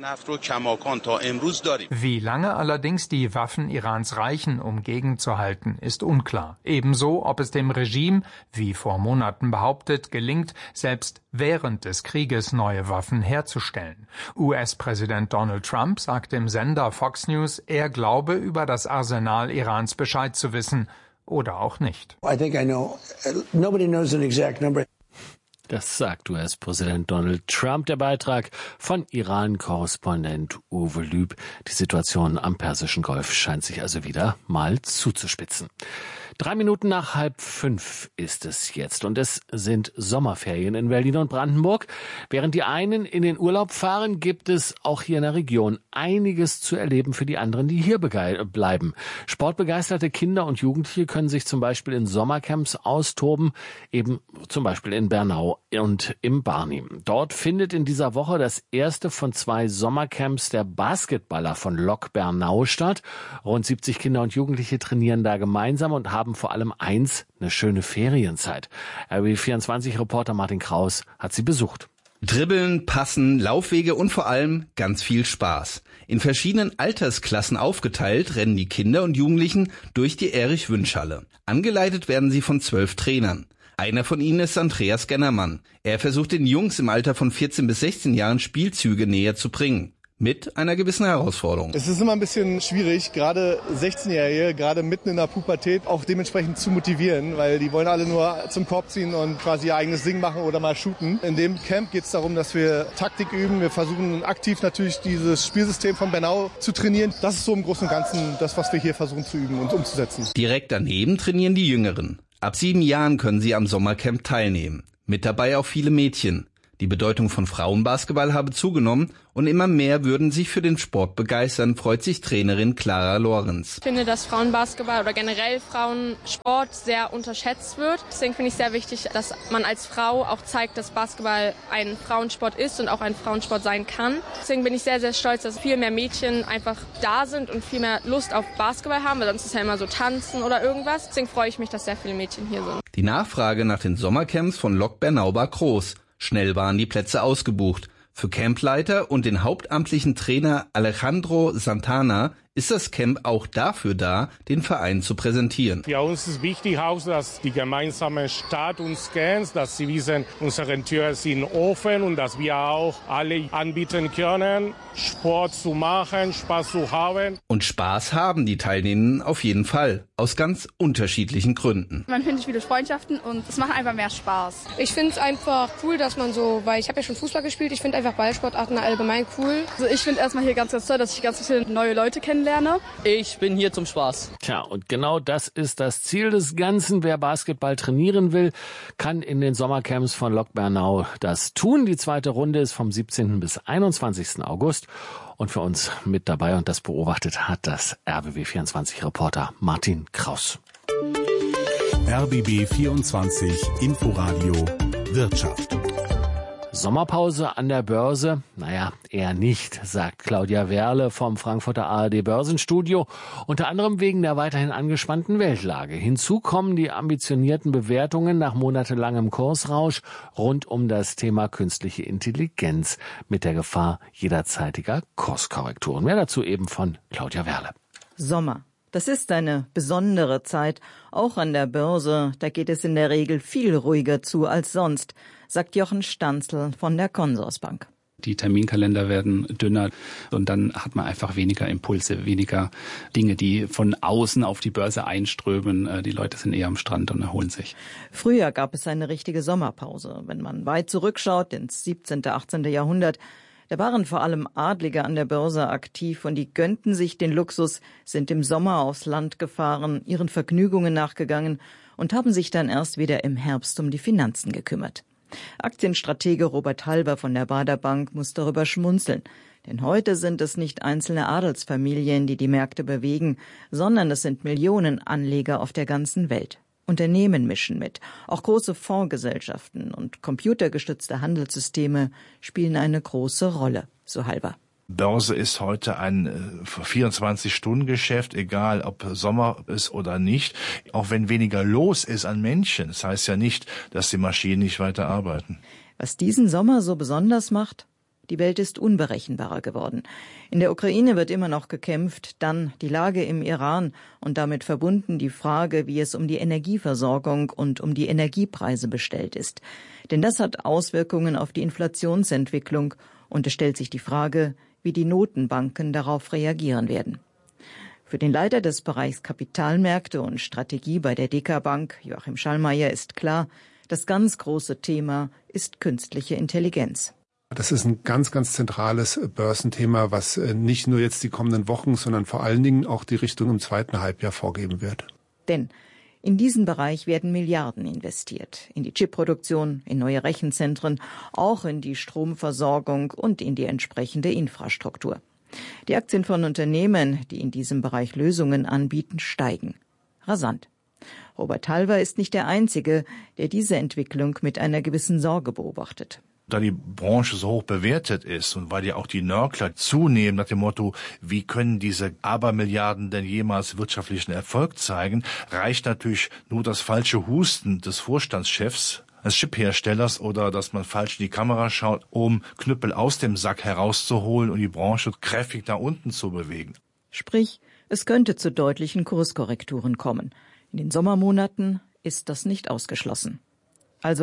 Wie lange allerdings die Waffen Irans reichen, um gegenzuhalten, ist unklar. Ebenso, ob es dem Regime, wie vor Monaten behauptet, gelingt, selbst während des Krieges neue Waffen herzustellen. U S-Präsident Donald Trump sagt im Sender Fox News, er glaube, über das Arsenal Irans Bescheid zu wissen. Oder auch nicht. I think I know. Nobody knows an exact number. Das sagt U S-Präsident Donald Trump. Der Beitrag von Iran-Korrespondent Uwe Lüb. Die Situation am Persischen Golf scheint sich also wieder mal zuzuspitzen. Drei Minuten nach halb fünf ist es jetzt und es sind Sommerferien in Berlin und Brandenburg. Während die einen in den Urlaub fahren, gibt es auch hier in der Region einiges zu erleben für die anderen, die hier bleiben. Sportbegeisterte Kinder und Jugendliche können sich zum Beispiel in Sommercamps austoben, eben zum Beispiel in Bernau und im Barnim. Dort findet in dieser Woche das erste von zwei Sommercamps der Basketballer von Lok Bernau statt. Rund siebzig Kinder und Jugendliche trainieren da gemeinsam und haben vor allem eins, eine schöne Ferienzeit. R B vierundzwanzig-Reporter Martin Kraus hat sie besucht. Dribbeln, Passen, Laufwege und vor allem ganz viel Spaß. In verschiedenen Altersklassen aufgeteilt rennen die Kinder und Jugendlichen durch die Erich-Wünsch-Halle. Angeleitet werden sie von zwölf Trainern. Einer von ihnen ist Andreas Gennermann. Er versucht den Jungs im Alter von vierzehn bis sechzehn Jahren Spielzüge näher zu bringen. Mit einer gewissen Herausforderung. Es ist immer ein bisschen schwierig, gerade sechzehnjährige, gerade mitten in der Pubertät, auch dementsprechend zu motivieren, weil die wollen alle nur zum Korb ziehen und quasi ihr eigenes Ding machen oder mal shooten. In dem Camp geht es darum, dass wir Taktik üben. Wir versuchen aktiv natürlich dieses Spielsystem von Bernau zu trainieren. Das ist so im Großen und Ganzen das, was wir hier versuchen zu üben und umzusetzen. Direkt daneben trainieren die Jüngeren. Ab sieben Jahren können sie am Sommercamp teilnehmen. Mit dabei auch viele Mädchen. Die Bedeutung von Frauenbasketball habe zugenommen und immer mehr würden sich für den Sport begeistern, freut sich Trainerin Clara Lorenz. Ich finde, dass Frauenbasketball oder generell Frauensport sehr unterschätzt wird. Deswegen finde ich sehr wichtig, dass man als Frau auch zeigt, dass Basketball ein Frauensport ist und auch ein Frauensport sein kann. Deswegen bin ich sehr, sehr stolz, dass viel mehr Mädchen einfach da sind und viel mehr Lust auf Basketball haben, weil sonst ist ja immer so Tanzen oder irgendwas. Deswegen freue ich mich, dass sehr viele Mädchen hier sind. Die Nachfrage nach den Sommercamps von Lok Bernau war groß. Schnell waren die Plätze ausgebucht. Für Campleiter und den hauptamtlichen Trainer Alejandro Santana ist das Camp auch dafür da, den Verein zu präsentieren. Für uns ist wichtig auch, dass die gemeinsame Stadt uns kennt, dass sie wissen, unsere Türen sind offen und dass wir auch alle anbieten können, Sport zu machen, Spaß zu haben. Und Spaß haben die Teilnehmenden auf jeden Fall, aus ganz unterschiedlichen Gründen. Man findet viele Freundschaften und es macht einfach mehr Spaß. Ich finde es einfach cool, dass man so, weil ich habe ja schon Fußball gespielt, ich finde einfach Ballsportarten allgemein cool. Also ich finde erstmal hier ganz, ganz toll, dass ich ganz viele neue Leute kennenlerne. Ich bin hier zum Spaß. Tja, und genau das ist das Ziel des Ganzen. Wer Basketball trainieren will, kann in den Sommercamps von Lok Bernau das tun. Die zweite Runde ist vom siebzehnten bis einundzwanzigsten August. Und für uns mit dabei und das beobachtet hat das R B B vierundzwanzig-Reporter Martin Kraus. R B B vierundzwanzig Inforadio Wirtschaft. Sommerpause an der Börse? Naja, eher nicht, sagt Claudia Werle vom Frankfurter A R D Börsenstudio. Unter anderem wegen der weiterhin angespannten Weltlage. Hinzu kommen die ambitionierten Bewertungen nach monatelangem Kursrausch rund um das Thema künstliche Intelligenz mit der Gefahr jederzeitiger Kurskorrekturen. Mehr dazu eben von Claudia Werle. Sommer. Das ist eine besondere Zeit, auch an der Börse. Da geht es in der Regel viel ruhiger zu als sonst, sagt Jochen Stanzl von der Consorsbank. Die Terminkalender werden dünner und dann hat man einfach weniger Impulse, weniger Dinge, die von außen auf die Börse einströmen. Die Leute sind eher am Strand und erholen sich. Früher gab es eine richtige Sommerpause. Wenn man weit zurückschaut, ins siebzehnten, achtzehnten Jahrhundert, da waren vor allem Adlige an der Börse aktiv und die gönnten sich den Luxus, sind im Sommer aufs Land gefahren, ihren Vergnügungen nachgegangen und haben sich dann erst wieder im Herbst um die Finanzen gekümmert. Aktienstratege Robert Halber von der Baader Bank muss darüber schmunzeln. Denn heute sind es nicht einzelne Adelsfamilien, die die Märkte bewegen, sondern es sind Millionen Anleger auf der ganzen Welt. Unternehmen mischen mit. Auch große Fondsgesellschaften und computergestützte Handelssysteme spielen eine große Rolle, so Halber. Börse ist heute ein vierundzwanzig-Stunden-Geschäft, egal ob Sommer ist oder nicht. Auch wenn weniger los ist an Menschen, das heißt ja nicht, dass die Maschinen nicht weiter arbeiten. Was diesen Sommer so besonders macht? Die Welt ist unberechenbarer geworden. In der Ukraine wird immer noch gekämpft, dann die Lage im Iran und damit verbunden die Frage, wie es um die Energieversorgung und um die Energiepreise bestellt ist. Denn das hat Auswirkungen auf die Inflationsentwicklung und es stellt sich die Frage, wie die Notenbanken darauf reagieren werden. Für den Leiter des Bereichs Kapitalmärkte und Strategie bei der D K Bank, Joachim Schallmeier, ist klar, das ganz große Thema ist künstliche Intelligenz. Das ist ein ganz, ganz zentrales Börsenthema, was nicht nur jetzt die kommenden Wochen, sondern vor allen Dingen auch die Richtung im zweiten Halbjahr vorgeben wird. Denn in diesen Bereich werden Milliarden investiert. In die Chipproduktion, in neue Rechenzentren, auch in die Stromversorgung und in die entsprechende Infrastruktur. Die Aktien von Unternehmen, die in diesem Bereich Lösungen anbieten, steigen. Rasant. Robert Halver ist nicht der Einzige, der diese Entwicklung mit einer gewissen Sorge beobachtet. Da die Branche so hoch bewertet ist und weil ja auch die Nörgler zunehmen nach dem Motto, wie können diese Abermilliarden denn jemals wirtschaftlichen Erfolg zeigen, reicht natürlich nur das falsche Husten des Vorstandschefs, des Chipherstellers oder dass man falsch in die Kamera schaut, um Knüppel aus dem Sack herauszuholen und die Branche kräftig nach unten zu bewegen. Sprich, es könnte zu deutlichen Kurskorrekturen kommen. In den Sommermonaten ist das nicht ausgeschlossen. Also,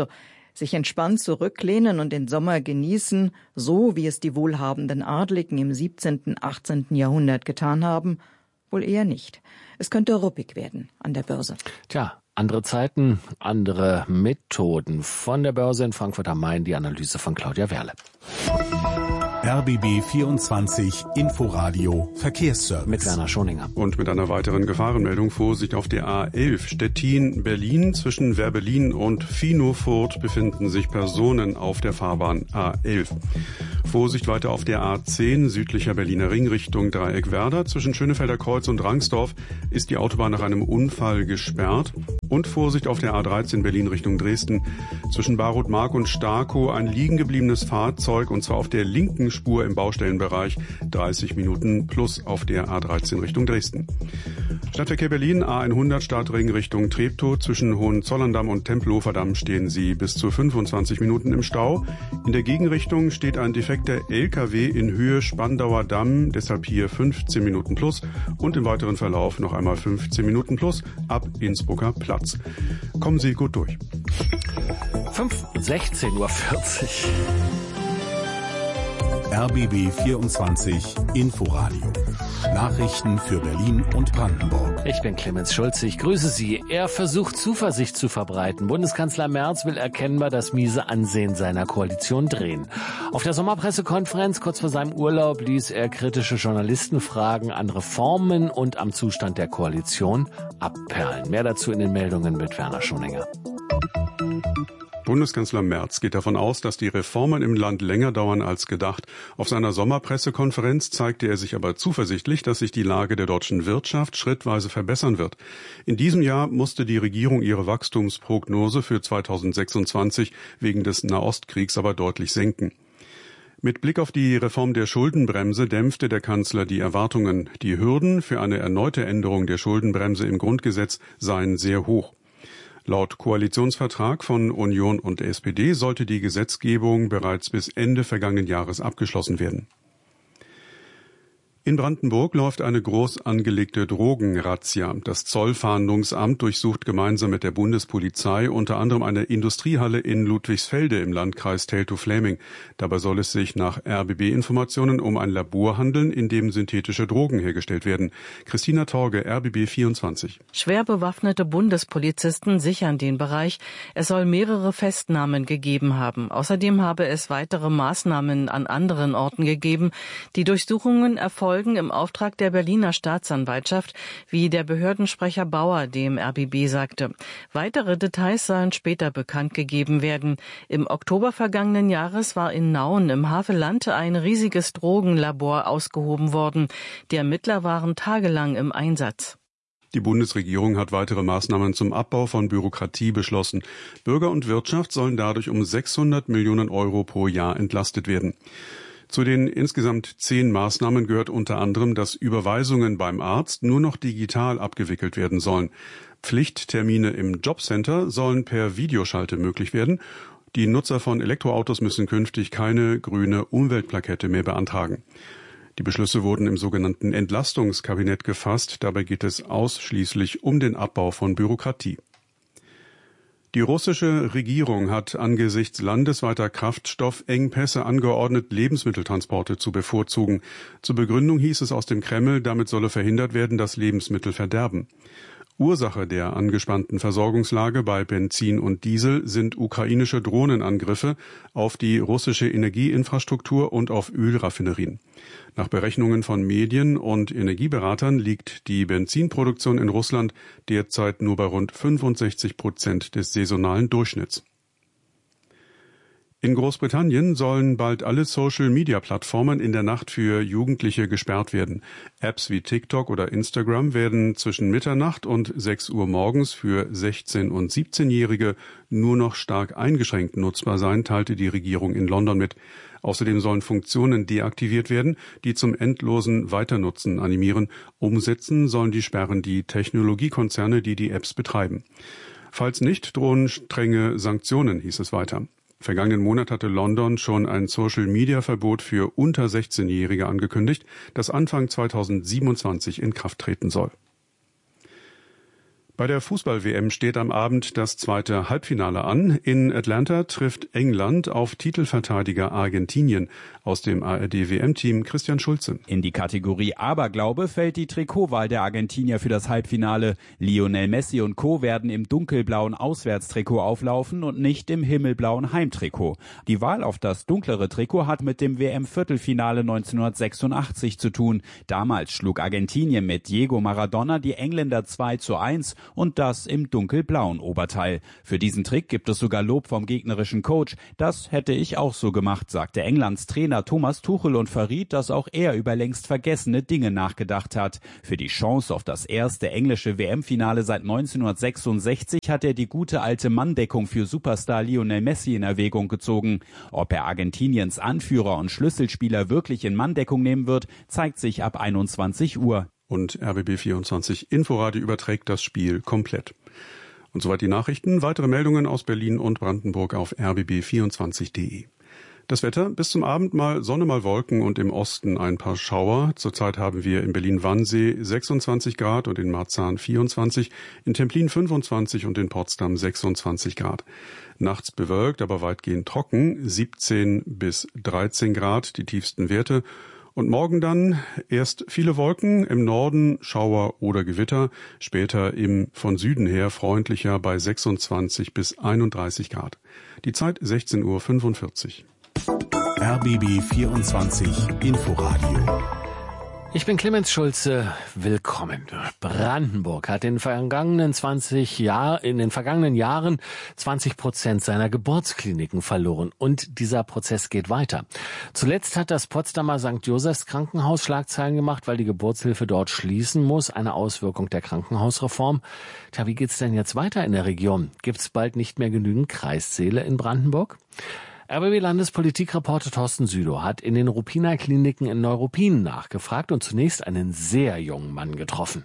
Sich entspannt zurücklehnen und den Sommer genießen, so wie es die wohlhabenden Adligen im siebzehnten, achtzehnten Jahrhundert getan haben? Wohl eher nicht. Es könnte ruppig werden an der Börse. Tja, andere Zeiten, andere Methoden. Von der Börse in Frankfurt am Main die Analyse von Claudia Werle. R B B vierundzwanzig Inforadio Verkehrsservice. Mit Werner Schoninger. Und mit einer weiteren Gefahrenmeldung. Vorsicht auf der A elf Stettin-Berlin. Zwischen Werbelin und Finofurt befinden sich Personen auf der Fahrbahn A elf. Vorsicht weiter auf der A zehn südlicher Berliner Ring Richtung Dreieck-Werder. Zwischen Schönefelder Kreuz und Rangsdorf ist die Autobahn nach einem Unfall gesperrt. Und Vorsicht auf der A dreizehn Berlin Richtung Dresden. Zwischen Barut-Mark und Starkow ein liegen gebliebenes Fahrzeug, und zwar auf der linken Spur im Baustellenbereich. dreißig Minuten plus auf der A dreizehn Richtung Dresden. Stadtverkehr Berlin, A hundert Stadtring Richtung Treptow. Zwischen Hohenzollern-Damm und Tempelhofer Damm stehen Sie bis zu fünfundzwanzig Minuten im Stau. In der Gegenrichtung steht ein defekter L K W in Höhe Spandauer Damm, deshalb hier fünfzehn Minuten plus. Und im weiteren Verlauf noch einmal fünfzehn Minuten plus ab Innsbrucker Platz. Kommen Sie gut durch. sechzehn Uhr vierzig. R B B vierundzwanzig Inforadio. Nachrichten für Berlin und Brandenburg. Ich bin Clemens Schulze, ich grüße Sie. Er versucht Zuversicht zu verbreiten. Bundeskanzler Merz will erkennbar das miese Ansehen seiner Koalition drehen. Auf der Sommerpressekonferenz kurz vor seinem Urlaub ließ er kritische Journalistenfragen an Reformen und am Zustand der Koalition abperlen. Mehr dazu in den Meldungen mit Werner Schoninger. Bundeskanzler Merz geht davon aus, dass die Reformen im Land länger dauern als gedacht. Auf seiner Sommerpressekonferenz zeigte er sich aber zuversichtlich, dass sich die Lage der deutschen Wirtschaft schrittweise verbessern wird. In diesem Jahr musste die Regierung ihre Wachstumsprognose für zweitausendsechsundzwanzig wegen des Nahostkriegs aber deutlich senken. Mit Blick auf die Reform der Schuldenbremse dämpfte der Kanzler die Erwartungen. Die Hürden für eine erneute Änderung der Schuldenbremse im Grundgesetz seien sehr hoch. Laut Koalitionsvertrag von Union und S P D sollte die Gesetzgebung bereits bis Ende vergangenen Jahres abgeschlossen werden. In Brandenburg läuft eine groß angelegte Drogenrazzia. Das Zollfahndungsamt durchsucht gemeinsam mit der Bundespolizei unter anderem eine Industriehalle in Ludwigsfelde im Landkreis Teltow-Fläming. Dabei soll es sich nach R B B-Informationen um ein Labor handeln, in dem synthetische Drogen hergestellt werden. Christina Torge, R B B vierundzwanzig. Schwer bewaffnete Bundespolizisten sichern den Bereich. Es soll mehrere Festnahmen gegeben haben. Außerdem habe es weitere Maßnahmen an anderen Orten gegeben. Die Durchsuchungen erfolgen im Auftrag der Berliner Staatsanwaltschaft, wie der Behördensprecher Bauer dem R B B sagte. Weitere Details sollen später bekannt gegeben werden. Im Oktober vergangenen Jahres war in Nauen im Havelland ein riesiges Drogenlabor ausgehoben worden. Die Ermittler waren tagelang im Einsatz. Die Bundesregierung hat weitere Maßnahmen zum Abbau von Bürokratie beschlossen. Bürger und Wirtschaft sollen dadurch um sechshundert Millionen Euro pro Jahr entlastet werden. Zu den insgesamt zehn Maßnahmen gehört unter anderem, dass Überweisungen beim Arzt nur noch digital abgewickelt werden sollen. Pflichttermine im Jobcenter sollen per Videoschalte möglich werden. Die Nutzer von Elektroautos müssen künftig keine grüne Umweltplakette mehr beantragen. Die Beschlüsse wurden im sogenannten Entlastungskabinett gefasst. Dabei geht es ausschließlich um den Abbau von Bürokratie. Die russische Regierung hat angesichts landesweiter Kraftstoffengpässe angeordnet, Lebensmitteltransporte zu bevorzugen. Zur Begründung hieß es aus dem Kreml, damit solle verhindert werden, dass Lebensmittel verderben. Ursache der angespannten Versorgungslage bei Benzin und Diesel sind ukrainische Drohnenangriffe auf die russische Energieinfrastruktur und auf Ölraffinerien. Nach Berechnungen von Medien und Energieberatern liegt die Benzinproduktion in Russland derzeit nur bei rund fünfundsechzig Prozent des saisonalen Durchschnitts. In Großbritannien sollen bald alle Social-Media-Plattformen in der Nacht für Jugendliche gesperrt werden. Apps wie TikTok oder Instagram werden zwischen Mitternacht und sechs Uhr morgens für sechzehn- und siebzehnjährige nur noch stark eingeschränkt nutzbar sein, teilte die Regierung in London mit. Außerdem sollen Funktionen deaktiviert werden, die zum endlosen Weiternutzen animieren. Umsetzen sollen die Sperren die Technologiekonzerne, die die Apps betreiben. Falls nicht, drohen strenge Sanktionen, hieß es weiter. Vergangenen Monat hatte London schon ein Social-Media-Verbot für unter sechzehnjährige angekündigt, das Anfang zweitausendsiebenundzwanzig in Kraft treten soll. Bei der Fußball-W M steht am Abend das zweite Halbfinale an. In Atlanta trifft England auf Titelverteidiger Argentinien. Aus dem A R D-W M-Team Christian Schulze. In die Kategorie Aberglaube fällt die Trikotwahl der Argentinier für das Halbfinale. Lionel Messi und Co. werden im dunkelblauen Auswärtstrikot auflaufen und nicht im himmelblauen Heimtrikot. Die Wahl auf das dunklere Trikot hat mit dem W M-Viertelfinale neunzehnhundertsechsundachtzig zu tun. Damals schlug Argentinien mit Diego Maradona die Engländer zwei zu eins und das im dunkelblauen Oberteil. Für diesen Trick gibt es sogar Lob vom gegnerischen Coach. Das hätte ich auch so gemacht, sagte Englands Trainer Thomas Tuchel und verriet, dass auch er über längst vergessene Dinge nachgedacht hat. Für die Chance auf das erste englische W M-Finale seit neunzehnhundertsechsundsechzig hat er die gute alte Manndeckung für Superstar Lionel Messi in Erwägung gezogen. Ob er Argentiniens Anführer und Schlüsselspieler wirklich in Manndeckung nehmen wird, zeigt sich ab einundzwanzig Uhr. Und R B B vierundzwanzig Inforadio überträgt das Spiel komplett. Und soweit die Nachrichten. Weitere Meldungen aus Berlin und Brandenburg auf r b b vierundzwanzig punkt de. Das Wetter, bis zum Abend mal Sonne, mal Wolken und im Osten ein paar Schauer. Zurzeit haben wir in Berlin-Wannsee sechsundzwanzig Grad und in Marzahn vierundzwanzig, in Templin fünfundzwanzig und in Potsdam sechsundzwanzig Grad. Nachts bewölkt, aber weitgehend trocken, siebzehn bis dreizehn Grad, die tiefsten Werte. Und morgen dann erst viele Wolken, im Norden Schauer oder Gewitter, später im von Süden her freundlicher bei sechsundzwanzig bis einunddreißig Grad. Die Zeit sechzehn Uhr fünfundvierzig. R B B vierundzwanzig Inforadio. Ich bin Clemens Schulze. Willkommen. Brandenburg hat in den vergangenen zwanzig Jahr, in den vergangenen Jahren zwanzig Prozent seiner Geburtskliniken verloren. Und dieser Prozess geht weiter. Zuletzt hat das Potsdamer Sankt Josephs Krankenhaus Schlagzeilen gemacht, weil die Geburtshilfe dort schließen muss. Eine Auswirkung der Krankenhausreform. Tja, wie geht's denn jetzt weiter in der Region? Gibt's bald nicht mehr genügend Kreissäle in Brandenburg? R B B-Landespolitikreporter Thorsten Südow hat in den Ruppiner Kliniken in Neuruppin nachgefragt und zunächst einen sehr jungen Mann getroffen.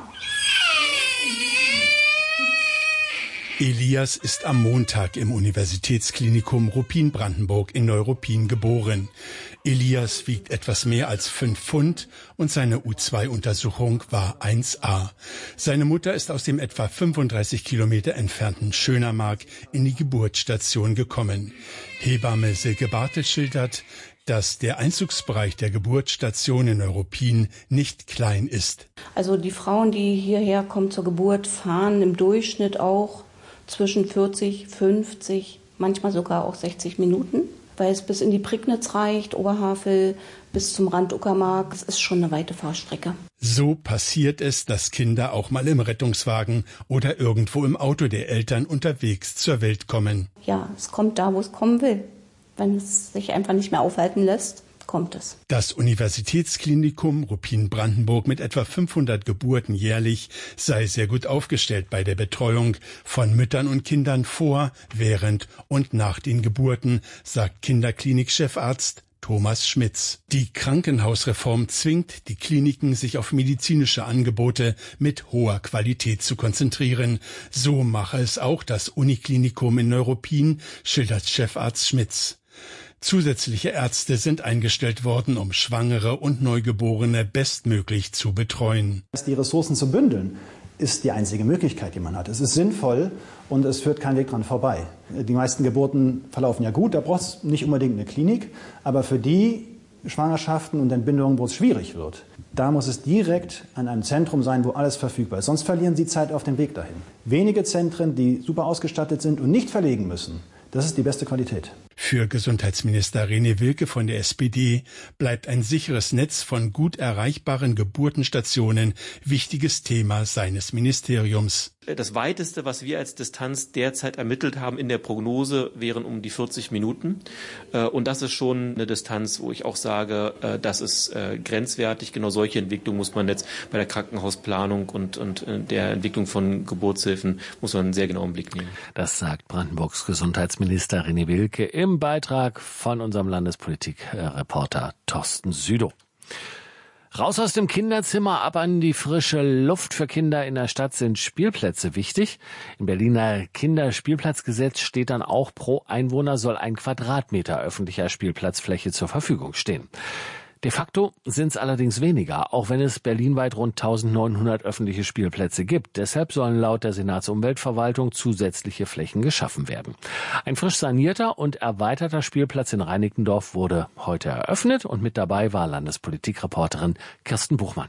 Elias ist am Montag im Universitätsklinikum Ruppin-Brandenburg in Neuruppin geboren. Elias wiegt etwas mehr als fünf Pfund und seine U zwei Untersuchung war eins a. Seine Mutter ist aus dem etwa fünfunddreißig Kilometer entfernten Schönermark in die Geburtsstation gekommen. Hebamme Silke Bartel schildert, dass der Einzugsbereich der Geburtsstation in Neuruppin nicht klein ist. Also die Frauen, die hierher kommen zur Geburt, fahren im Durchschnitt auch zwischen vierzig, fünfzig, manchmal sogar auch sechzig Minuten, weil es bis in die Prignitz reicht, Oberhavel bis zum Rand Uckermark. Das ist schon eine weite Fahrstrecke. So passiert es, dass Kinder auch mal im Rettungswagen oder irgendwo im Auto der Eltern unterwegs zur Welt kommen. Ja, es kommt da, wo es kommen will. Wenn es sich einfach nicht mehr aufhalten lässt, kommt es. Das Universitätsklinikum Ruppin-Brandenburg mit etwa fünfhundert Geburten jährlich sei sehr gut aufgestellt bei der Betreuung von Müttern und Kindern vor, während und nach den Geburten, sagt Kinderklinik-Chefarzt Thomas Schmitz. Die Krankenhausreform zwingt die Kliniken, sich auf medizinische Angebote mit hoher Qualität zu konzentrieren. So mache es auch das Uniklinikum in Neuruppin, schildert Chefarzt Schmitz. Zusätzliche Ärzte sind eingestellt worden, um Schwangere und Neugeborene bestmöglich zu betreuen. Die Ressourcen zu bündeln, ist die einzige Möglichkeit, die man hat. Es ist sinnvoll und es führt kein Weg dran vorbei. Die meisten Geburten verlaufen ja gut, da braucht es nicht unbedingt eine Klinik, aber für die Schwangerschaften und Entbindungen, wo es schwierig wird, da muss es direkt an einem Zentrum sein, wo alles verfügbar ist. Sonst verlieren Sie Zeit auf dem Weg dahin. Wenige Zentren, die super ausgestattet sind und nicht verlegen müssen, das ist die beste Qualität. Für Gesundheitsminister René Wilke von der S P D bleibt ein sicheres Netz von gut erreichbaren Geburtenstationen wichtiges Thema seines Ministeriums. Das Weiteste, was wir als Distanz derzeit ermittelt haben in der Prognose, wären um die vierzig Minuten. Und das ist schon eine Distanz, wo ich auch sage, das ist grenzwertig. Genau solche Entwicklungen muss man jetzt bei der Krankenhausplanung und, und der Entwicklung von Geburtshilfen muss man einen sehr genauen Blick nehmen. Das sagt Brandenburgs Gesundheitsminister René Wilke im Beitrag von unserem Landespolitik-Reporter Thorsten Südow. Raus aus dem Kinderzimmer, ab an die frische Luft. Für Kinder in der Stadt sind Spielplätze wichtig. Im Berliner Kinderspielplatzgesetz steht dann auch, pro Einwohner soll ein Quadratmeter öffentlicher Spielplatzfläche zur Verfügung stehen. De facto sind es allerdings weniger, auch wenn es berlinweit rund eintausendneunhundert öffentliche Spielplätze gibt. Deshalb sollen laut der Senatsumweltverwaltung zusätzliche Flächen geschaffen werden. Ein frisch sanierter und erweiterter Spielplatz in Reinickendorf wurde heute eröffnet und mit dabei war Landespolitikreporterin Kirsten Buchmann.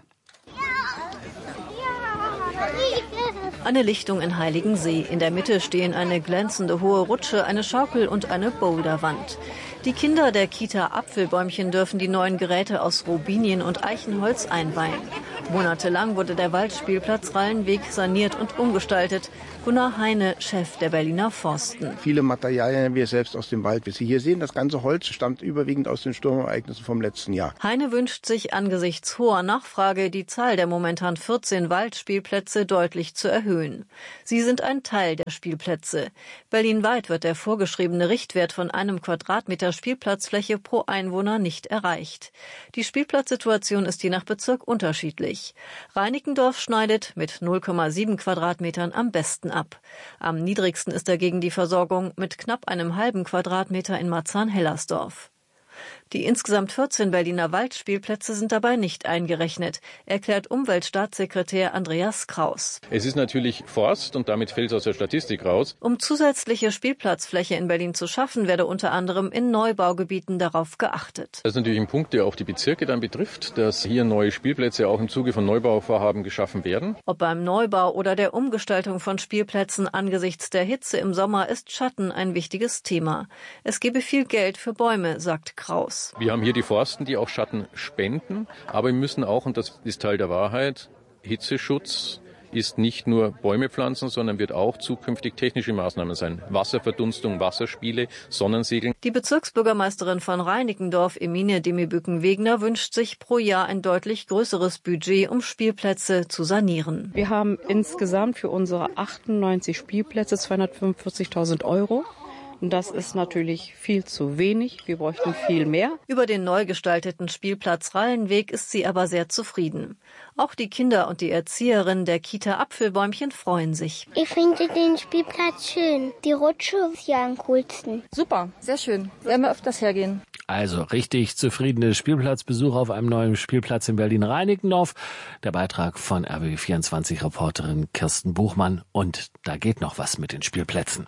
Eine Lichtung in Heiligensee. In der Mitte stehen eine glänzende hohe Rutsche, eine Schaukel und eine Boulderwand. Die Kinder der Kita Apfelbäumchen dürfen die neuen Geräte aus Robinien und Eichenholz einweihen. Monatelang wurde der Waldspielplatz Rallenweg saniert und umgestaltet. Gunnar Heine, Chef der Berliner Forsten. Viele Materialien haben wir selbst aus dem Wald. Wie Sie hier sehen, das ganze Holz stammt überwiegend aus den Sturmereignissen vom letzten Jahr. Heine wünscht sich angesichts hoher Nachfrage, die Zahl der momentan vierzehn Waldspielplätze deutlich zu erhöhen. Sie sind ein Teil der Spielplätze. Berlinweit wird der vorgeschriebene Richtwert von einem Quadratmeter Spielplatzfläche pro Einwohner nicht erreicht. Die Spielplatzsituation ist je nach Bezirk unterschiedlich. Reinickendorf schneidet mit null Komma sieben Quadratmetern am besten ab. Am niedrigsten ist dagegen die Versorgung mit knapp einem halben Quadratmeter in Marzahn-Hellersdorf. Die insgesamt vierzehn Berliner Waldspielplätze sind dabei nicht eingerechnet, erklärt Umweltstaatssekretär Andreas Kraus. Es ist natürlich Forst und damit fällt es aus der Statistik raus. Um zusätzliche Spielplatzfläche in Berlin zu schaffen, werde unter anderem in Neubaugebieten darauf geachtet. Das ist natürlich ein Punkt, der auch die Bezirke dann betrifft, dass hier neue Spielplätze auch im Zuge von Neubauvorhaben geschaffen werden. Ob beim Neubau oder der Umgestaltung von Spielplätzen angesichts der Hitze im Sommer ist Schatten ein wichtiges Thema. Es gebe viel Geld für Bäume, sagt Kraus. Wir haben hier die Forsten, die auch Schatten spenden, aber wir müssen auch, und das ist Teil der Wahrheit, Hitzeschutz ist nicht nur Bäume pflanzen, sondern wird auch zukünftig technische Maßnahmen sein. Wasserverdunstung, Wasserspiele, Sonnensegeln. Die Bezirksbürgermeisterin von Reinickendorf, Emine Demibücken-Wegner, wünscht sich pro Jahr ein deutlich größeres Budget, um Spielplätze zu sanieren. Wir haben insgesamt für unsere achtundneunzig Spielplätze zweihundertfünfundvierzigtausend Euro. Das ist natürlich viel zu wenig. Wir bräuchten viel mehr. Über den neu gestalteten Spielplatz Rallenweg ist sie aber sehr zufrieden. Auch die Kinder und die Erzieherin der Kita Apfelbäumchen freuen sich. Ich finde den Spielplatz schön. Die Rutsche ist ja am coolsten. Super, sehr schön. Werden wir öfters hergehen. Also richtig zufriedene Spielplatzbesucher auf einem neuen Spielplatz in Berlin-Reinickendorf. Der Beitrag von R B B vierundzwanzig-Reporterin Kirsten Buchmann. Und da geht noch was mit den Spielplätzen.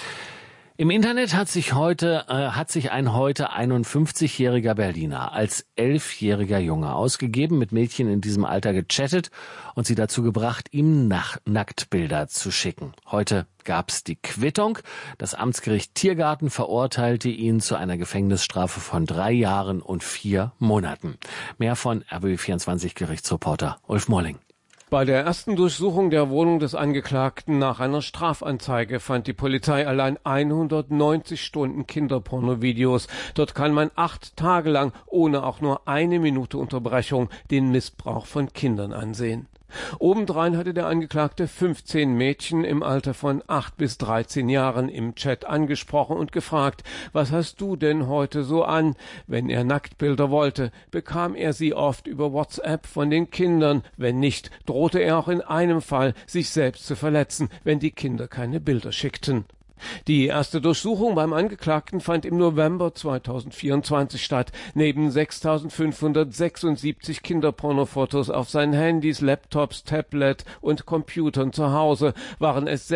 Im Internet hat sich heute, äh, hat sich ein heute einundfünfzigjähriger Berliner als elfjähriger Junge ausgegeben, mit Mädchen in diesem Alter gechattet und sie dazu gebracht, ihm Nach- Nacktbilder zu schicken. Heute gab's die Quittung. Das Amtsgericht Tiergarten verurteilte ihn zu einer Gefängnisstrafe von drei Jahren und vier Monaten. Mehr von R B B vierundzwanzig-Gerichtsreporter Ulf Molling. Bei der ersten Durchsuchung der Wohnung des Angeklagten nach einer Strafanzeige fand die Polizei allein hundertneunzig Stunden Kinderpornovideos. Dort kann man acht Tage lang ohne auch nur eine Minute Unterbrechung den Missbrauch von Kindern ansehen. Obendrein hatte der Angeklagte fünfzehn Mädchen im Alter von acht bis dreizehn Jahren im Chat angesprochen und gefragt, was hast du denn heute so an? Wenn er Nacktbilder wollte, bekam er sie oft über WhatsApp von den Kindern. Wenn nicht, drohte er auch in einem Fall, sich selbst zu verletzen, wenn die Kinder keine Bilder schickten. Die erste Durchsuchung beim Angeklagten fand im November zweitausendvierundzwanzig statt. Neben sechstausendfünfhundertsechsundsiebzig Kinderpornofotos auf seinen Handys, Laptops, Tablet und Computern zu Hause waren es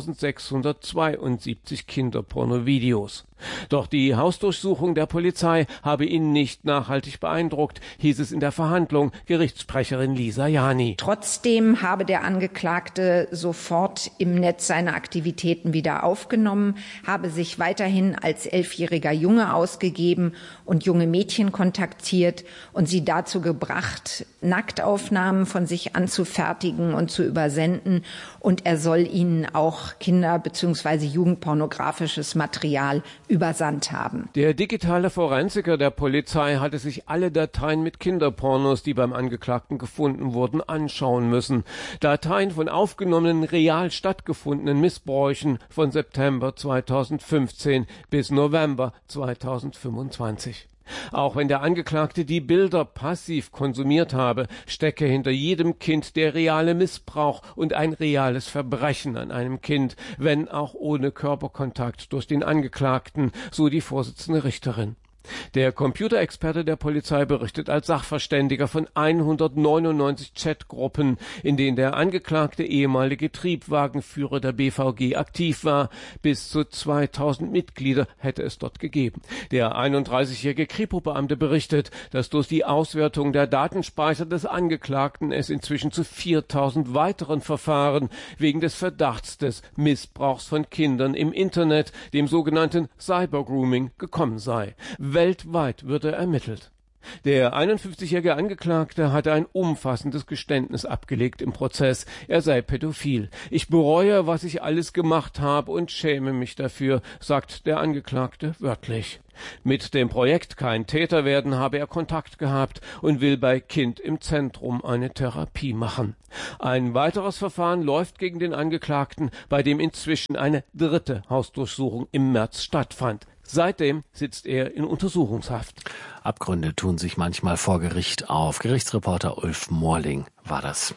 sechstausendsechshundertzweiundsiebzig Kinderpornovideos. Doch die Hausdurchsuchung der Polizei habe ihn nicht nachhaltig beeindruckt, hieß es in der Verhandlung, Gerichtssprecherin Lisa Jani. Trotzdem habe der Angeklagte sofort im Netz seine Aktivitäten wieder aufgenommen, habe sich weiterhin als elfjähriger Junge ausgegeben und junge Mädchen kontaktiert und sie dazu gebracht, Nacktaufnahmen von sich anzufertigen und zu übersenden. Und er soll ihnen auch Kinder- bzw. jugendpornografisches Material übersandt haben. Der digitale Forensiker der Polizei hatte sich alle Dateien mit Kinderpornos, die beim Angeklagten gefunden wurden, anschauen müssen. Dateien von aufgenommenen, real stattgefundenen Missbräuchen von September zweitausendfünfzehn bis November zweitausendfünfundzwanzig. Auch wenn der Angeklagte die Bilder passiv konsumiert habe, stecke hinter jedem Kind der reale Missbrauch und ein reales Verbrechen an einem Kind, wenn auch ohne Körperkontakt durch den Angeklagten, so die Vorsitzende Richterin. Der Computerexperte der Polizei berichtet als Sachverständiger von hundertneunundneunzig Chatgruppen, in denen der angeklagte ehemalige Triebwagenführer der B V G aktiv war. Bis zu zweitausend Mitglieder hätte es dort gegeben. Der einunddreißigjährige Kripo-Beamte berichtet, dass durch die Auswertung der Datenspeicher des Angeklagten es inzwischen zu viertausend weiteren Verfahren wegen des Verdachts des Missbrauchs von Kindern im Internet, dem sogenannten Cybergrooming, gekommen sei. Weltweit wird er ermittelt. Der einundfünfzigjährige Angeklagte hatte ein umfassendes Geständnis abgelegt im Prozess. Er sei pädophil. Ich bereue, was ich alles gemacht habe und schäme mich dafür, sagt der Angeklagte wörtlich. Mit dem Projekt Kein Täter werden habe er Kontakt gehabt und will bei Kind im Zentrum eine Therapie machen. Ein weiteres Verfahren läuft gegen den Angeklagten, bei dem inzwischen eine dritte Hausdurchsuchung im März stattfand. Seitdem sitzt er in Untersuchungshaft. Abgründe tun sich manchmal vor Gericht auf. Gerichtsreporter Ulf Morling war das.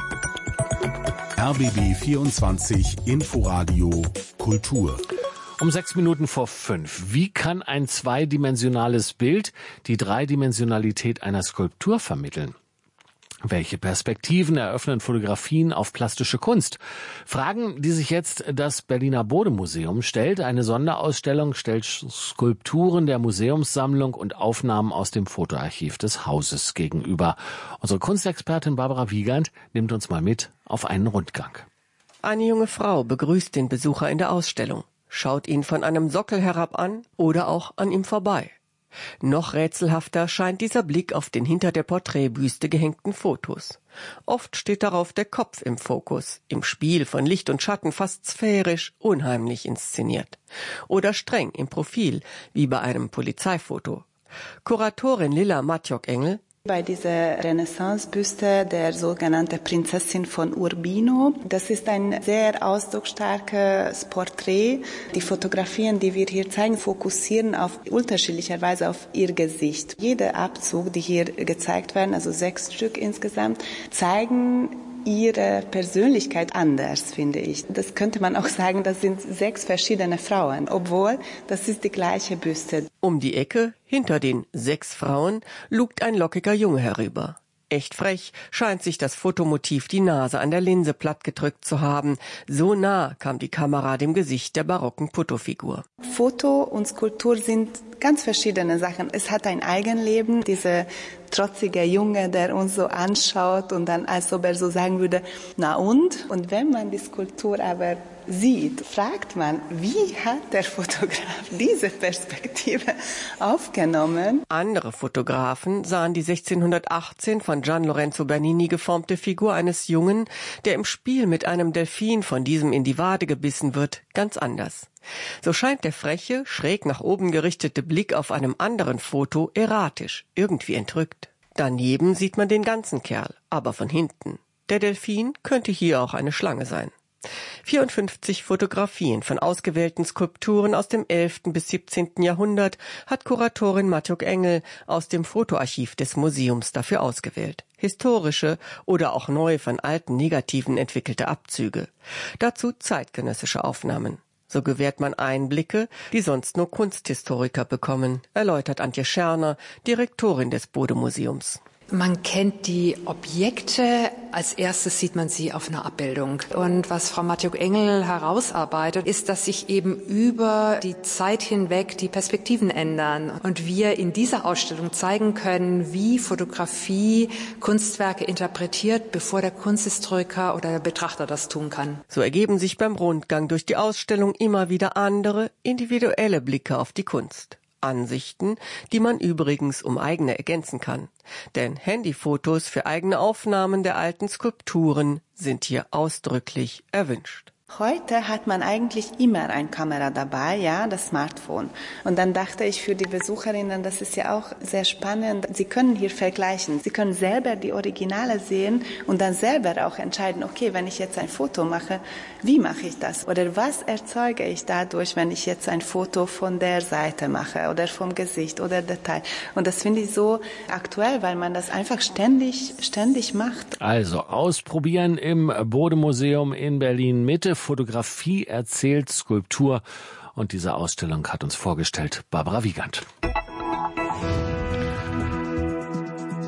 R B B vierundzwanzig Inforadio Kultur. Um sechs Minuten vor fünf. Wie kann ein zweidimensionales Bild die Dreidimensionalität einer Skulptur vermitteln? Welche Perspektiven eröffnen Fotografien auf plastische Kunst? Fragen, die sich jetzt das Berliner Bode-Museum stellt. Eine Sonderausstellung stellt Skulpturen der Museumssammlung und Aufnahmen aus dem Fotoarchiv des Hauses gegenüber. Unsere Kunstexpertin Barbara Wiegand nimmt uns mal mit auf einen Rundgang. Eine junge Frau begrüßt den Besucher in der Ausstellung, schaut ihn von einem Sockel herab an oder auch an ihm vorbei. Noch rätselhafter scheint dieser Blick auf den hinter der Porträtbüste gehängten Fotos. Oft steht darauf der Kopf im Fokus, im Spiel von Licht und Schatten fast sphärisch, unheimlich inszeniert. Oder streng im Profil, wie bei einem Polizeifoto. Kuratorin Lilla Matjok-Engel: Bei dieser Renaissance-Büste der sogenannten Prinzessin von Urbino, das ist ein sehr ausdrucksstarkes Porträt. Die Fotografien, die wir hier zeigen, fokussieren auf unterschiedlicherweise auf ihr Gesicht. Jeder Abzug, die hier gezeigt werden, also sechs Stück insgesamt, zeigen ihre Persönlichkeit anders, finde ich. Das könnte man auch sagen, das sind sechs verschiedene Frauen, obwohl das ist die gleiche Büste. Um die Ecke, hinter den sechs Frauen, lugt ein lockiger Junge herüber. Echt frech scheint sich das Fotomotiv die Nase an der Linse plattgedrückt zu haben. So nah kam die Kamera dem Gesicht der barocken Putto-Figur. Foto und Skulptur sind ganz verschiedene Sachen. Es hat ein Eigenleben. Dieser trotzige Junge, der uns so anschaut und dann, als ob er so sagen würde, na und? Und wenn man die Skulptur aber sieht, fragt man, wie hat der Fotograf diese Perspektive aufgenommen? Andere Fotografen sahen die sechzehnhundertachtzehn von Gian Lorenzo Bernini geformte Figur eines Jungen, der im Spiel mit einem Delfin von diesem in die Wade gebissen wird, ganz anders. So scheint der freche, schräg nach oben gerichtete Blick auf einem anderen Foto erratisch, irgendwie entrückt. Daneben sieht man den ganzen Kerl, aber von hinten. Der Delfin könnte hier auch eine Schlange sein. vierundfünfzig Fotografien von ausgewählten Skulpturen aus dem elften bis siebzehnten Jahrhundert hat Kuratorin Matjok-Engel aus dem Fotoarchiv des Museums dafür ausgewählt. Historische oder auch neu von alten Negativen entwickelte Abzüge. Dazu zeitgenössische Aufnahmen. So gewährt man Einblicke, die sonst nur Kunsthistoriker bekommen, erläutert Antje Scherner, Direktorin des Bode-Museums. Man kennt die Objekte, als erstes sieht man sie auf einer Abbildung. Und was Frau Matjok-Engel herausarbeitet, ist, dass sich eben über die Zeit hinweg die Perspektiven ändern. Und wir in dieser Ausstellung zeigen können, wie Fotografie Kunstwerke interpretiert, bevor der Kunsthistoriker oder der Betrachter das tun kann. So ergeben sich beim Rundgang durch die Ausstellung immer wieder andere, individuelle Blicke auf die Kunst. Ansichten, die man übrigens um eigene ergänzen kann. Denn Handyfotos für eigene Aufnahmen der alten Skulpturen sind hier ausdrücklich erwünscht. Heute hat man eigentlich immer eine Kamera dabei, ja, das Smartphone. Und dann dachte ich für die Besucherinnen, das ist ja auch sehr spannend. Sie können hier vergleichen. Sie können selber die Originale sehen und dann selber auch entscheiden, okay, wenn ich jetzt ein Foto mache, wie mache ich das? Oder was erzeuge ich dadurch, wenn ich jetzt ein Foto von der Seite mache oder vom Gesicht oder Detail? Und das finde ich so aktuell, weil man das einfach ständig, ständig macht. Also ausprobieren im Bode-Museum in Berlin Mitte. Fotografie erzählt Skulptur. Und diese Ausstellung hat uns vorgestellt Barbara Wiegand.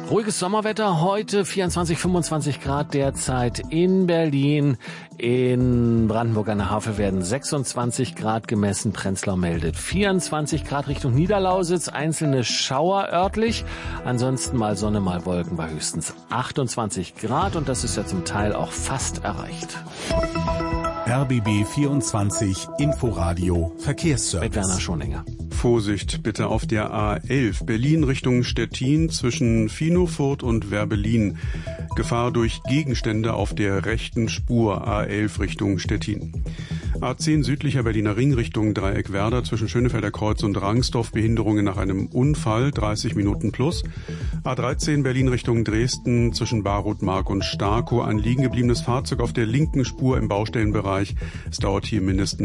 Ruhiges Sommerwetter heute, vierundzwanzig, fünfundzwanzig Grad derzeit in Berlin. In Brandenburg an der Havel werden sechsundzwanzig Grad gemessen. Prenzlau meldet vierundzwanzig Grad Richtung Niederlausitz. Einzelne Schauer örtlich. Ansonsten mal Sonne, mal Wolken bei höchstens achtundzwanzig Grad. Und das ist ja zum Teil auch fast erreicht. R B B vierundzwanzig Inforadio Verkehrsservice. Mit Werner Schoninger. Vorsicht bitte auf der A elf Berlin Richtung Stettin zwischen Finofurt und Werbelin. Gefahr durch Gegenstände auf der rechten Spur A elf Richtung Stettin. A zehn südlicher Berliner Ring Richtung Dreieckwerder zwischen Schönefelder Kreuz und Rangsdorf. Behinderungen nach einem Unfall, dreißig Minuten plus. A dreizehn Berlin Richtung Dresden zwischen Barutmark und Starkow. Ein liegen gebliebenes Fahrzeug auf der linken Spur im Baustellenbereich. Es dauert hier mindestens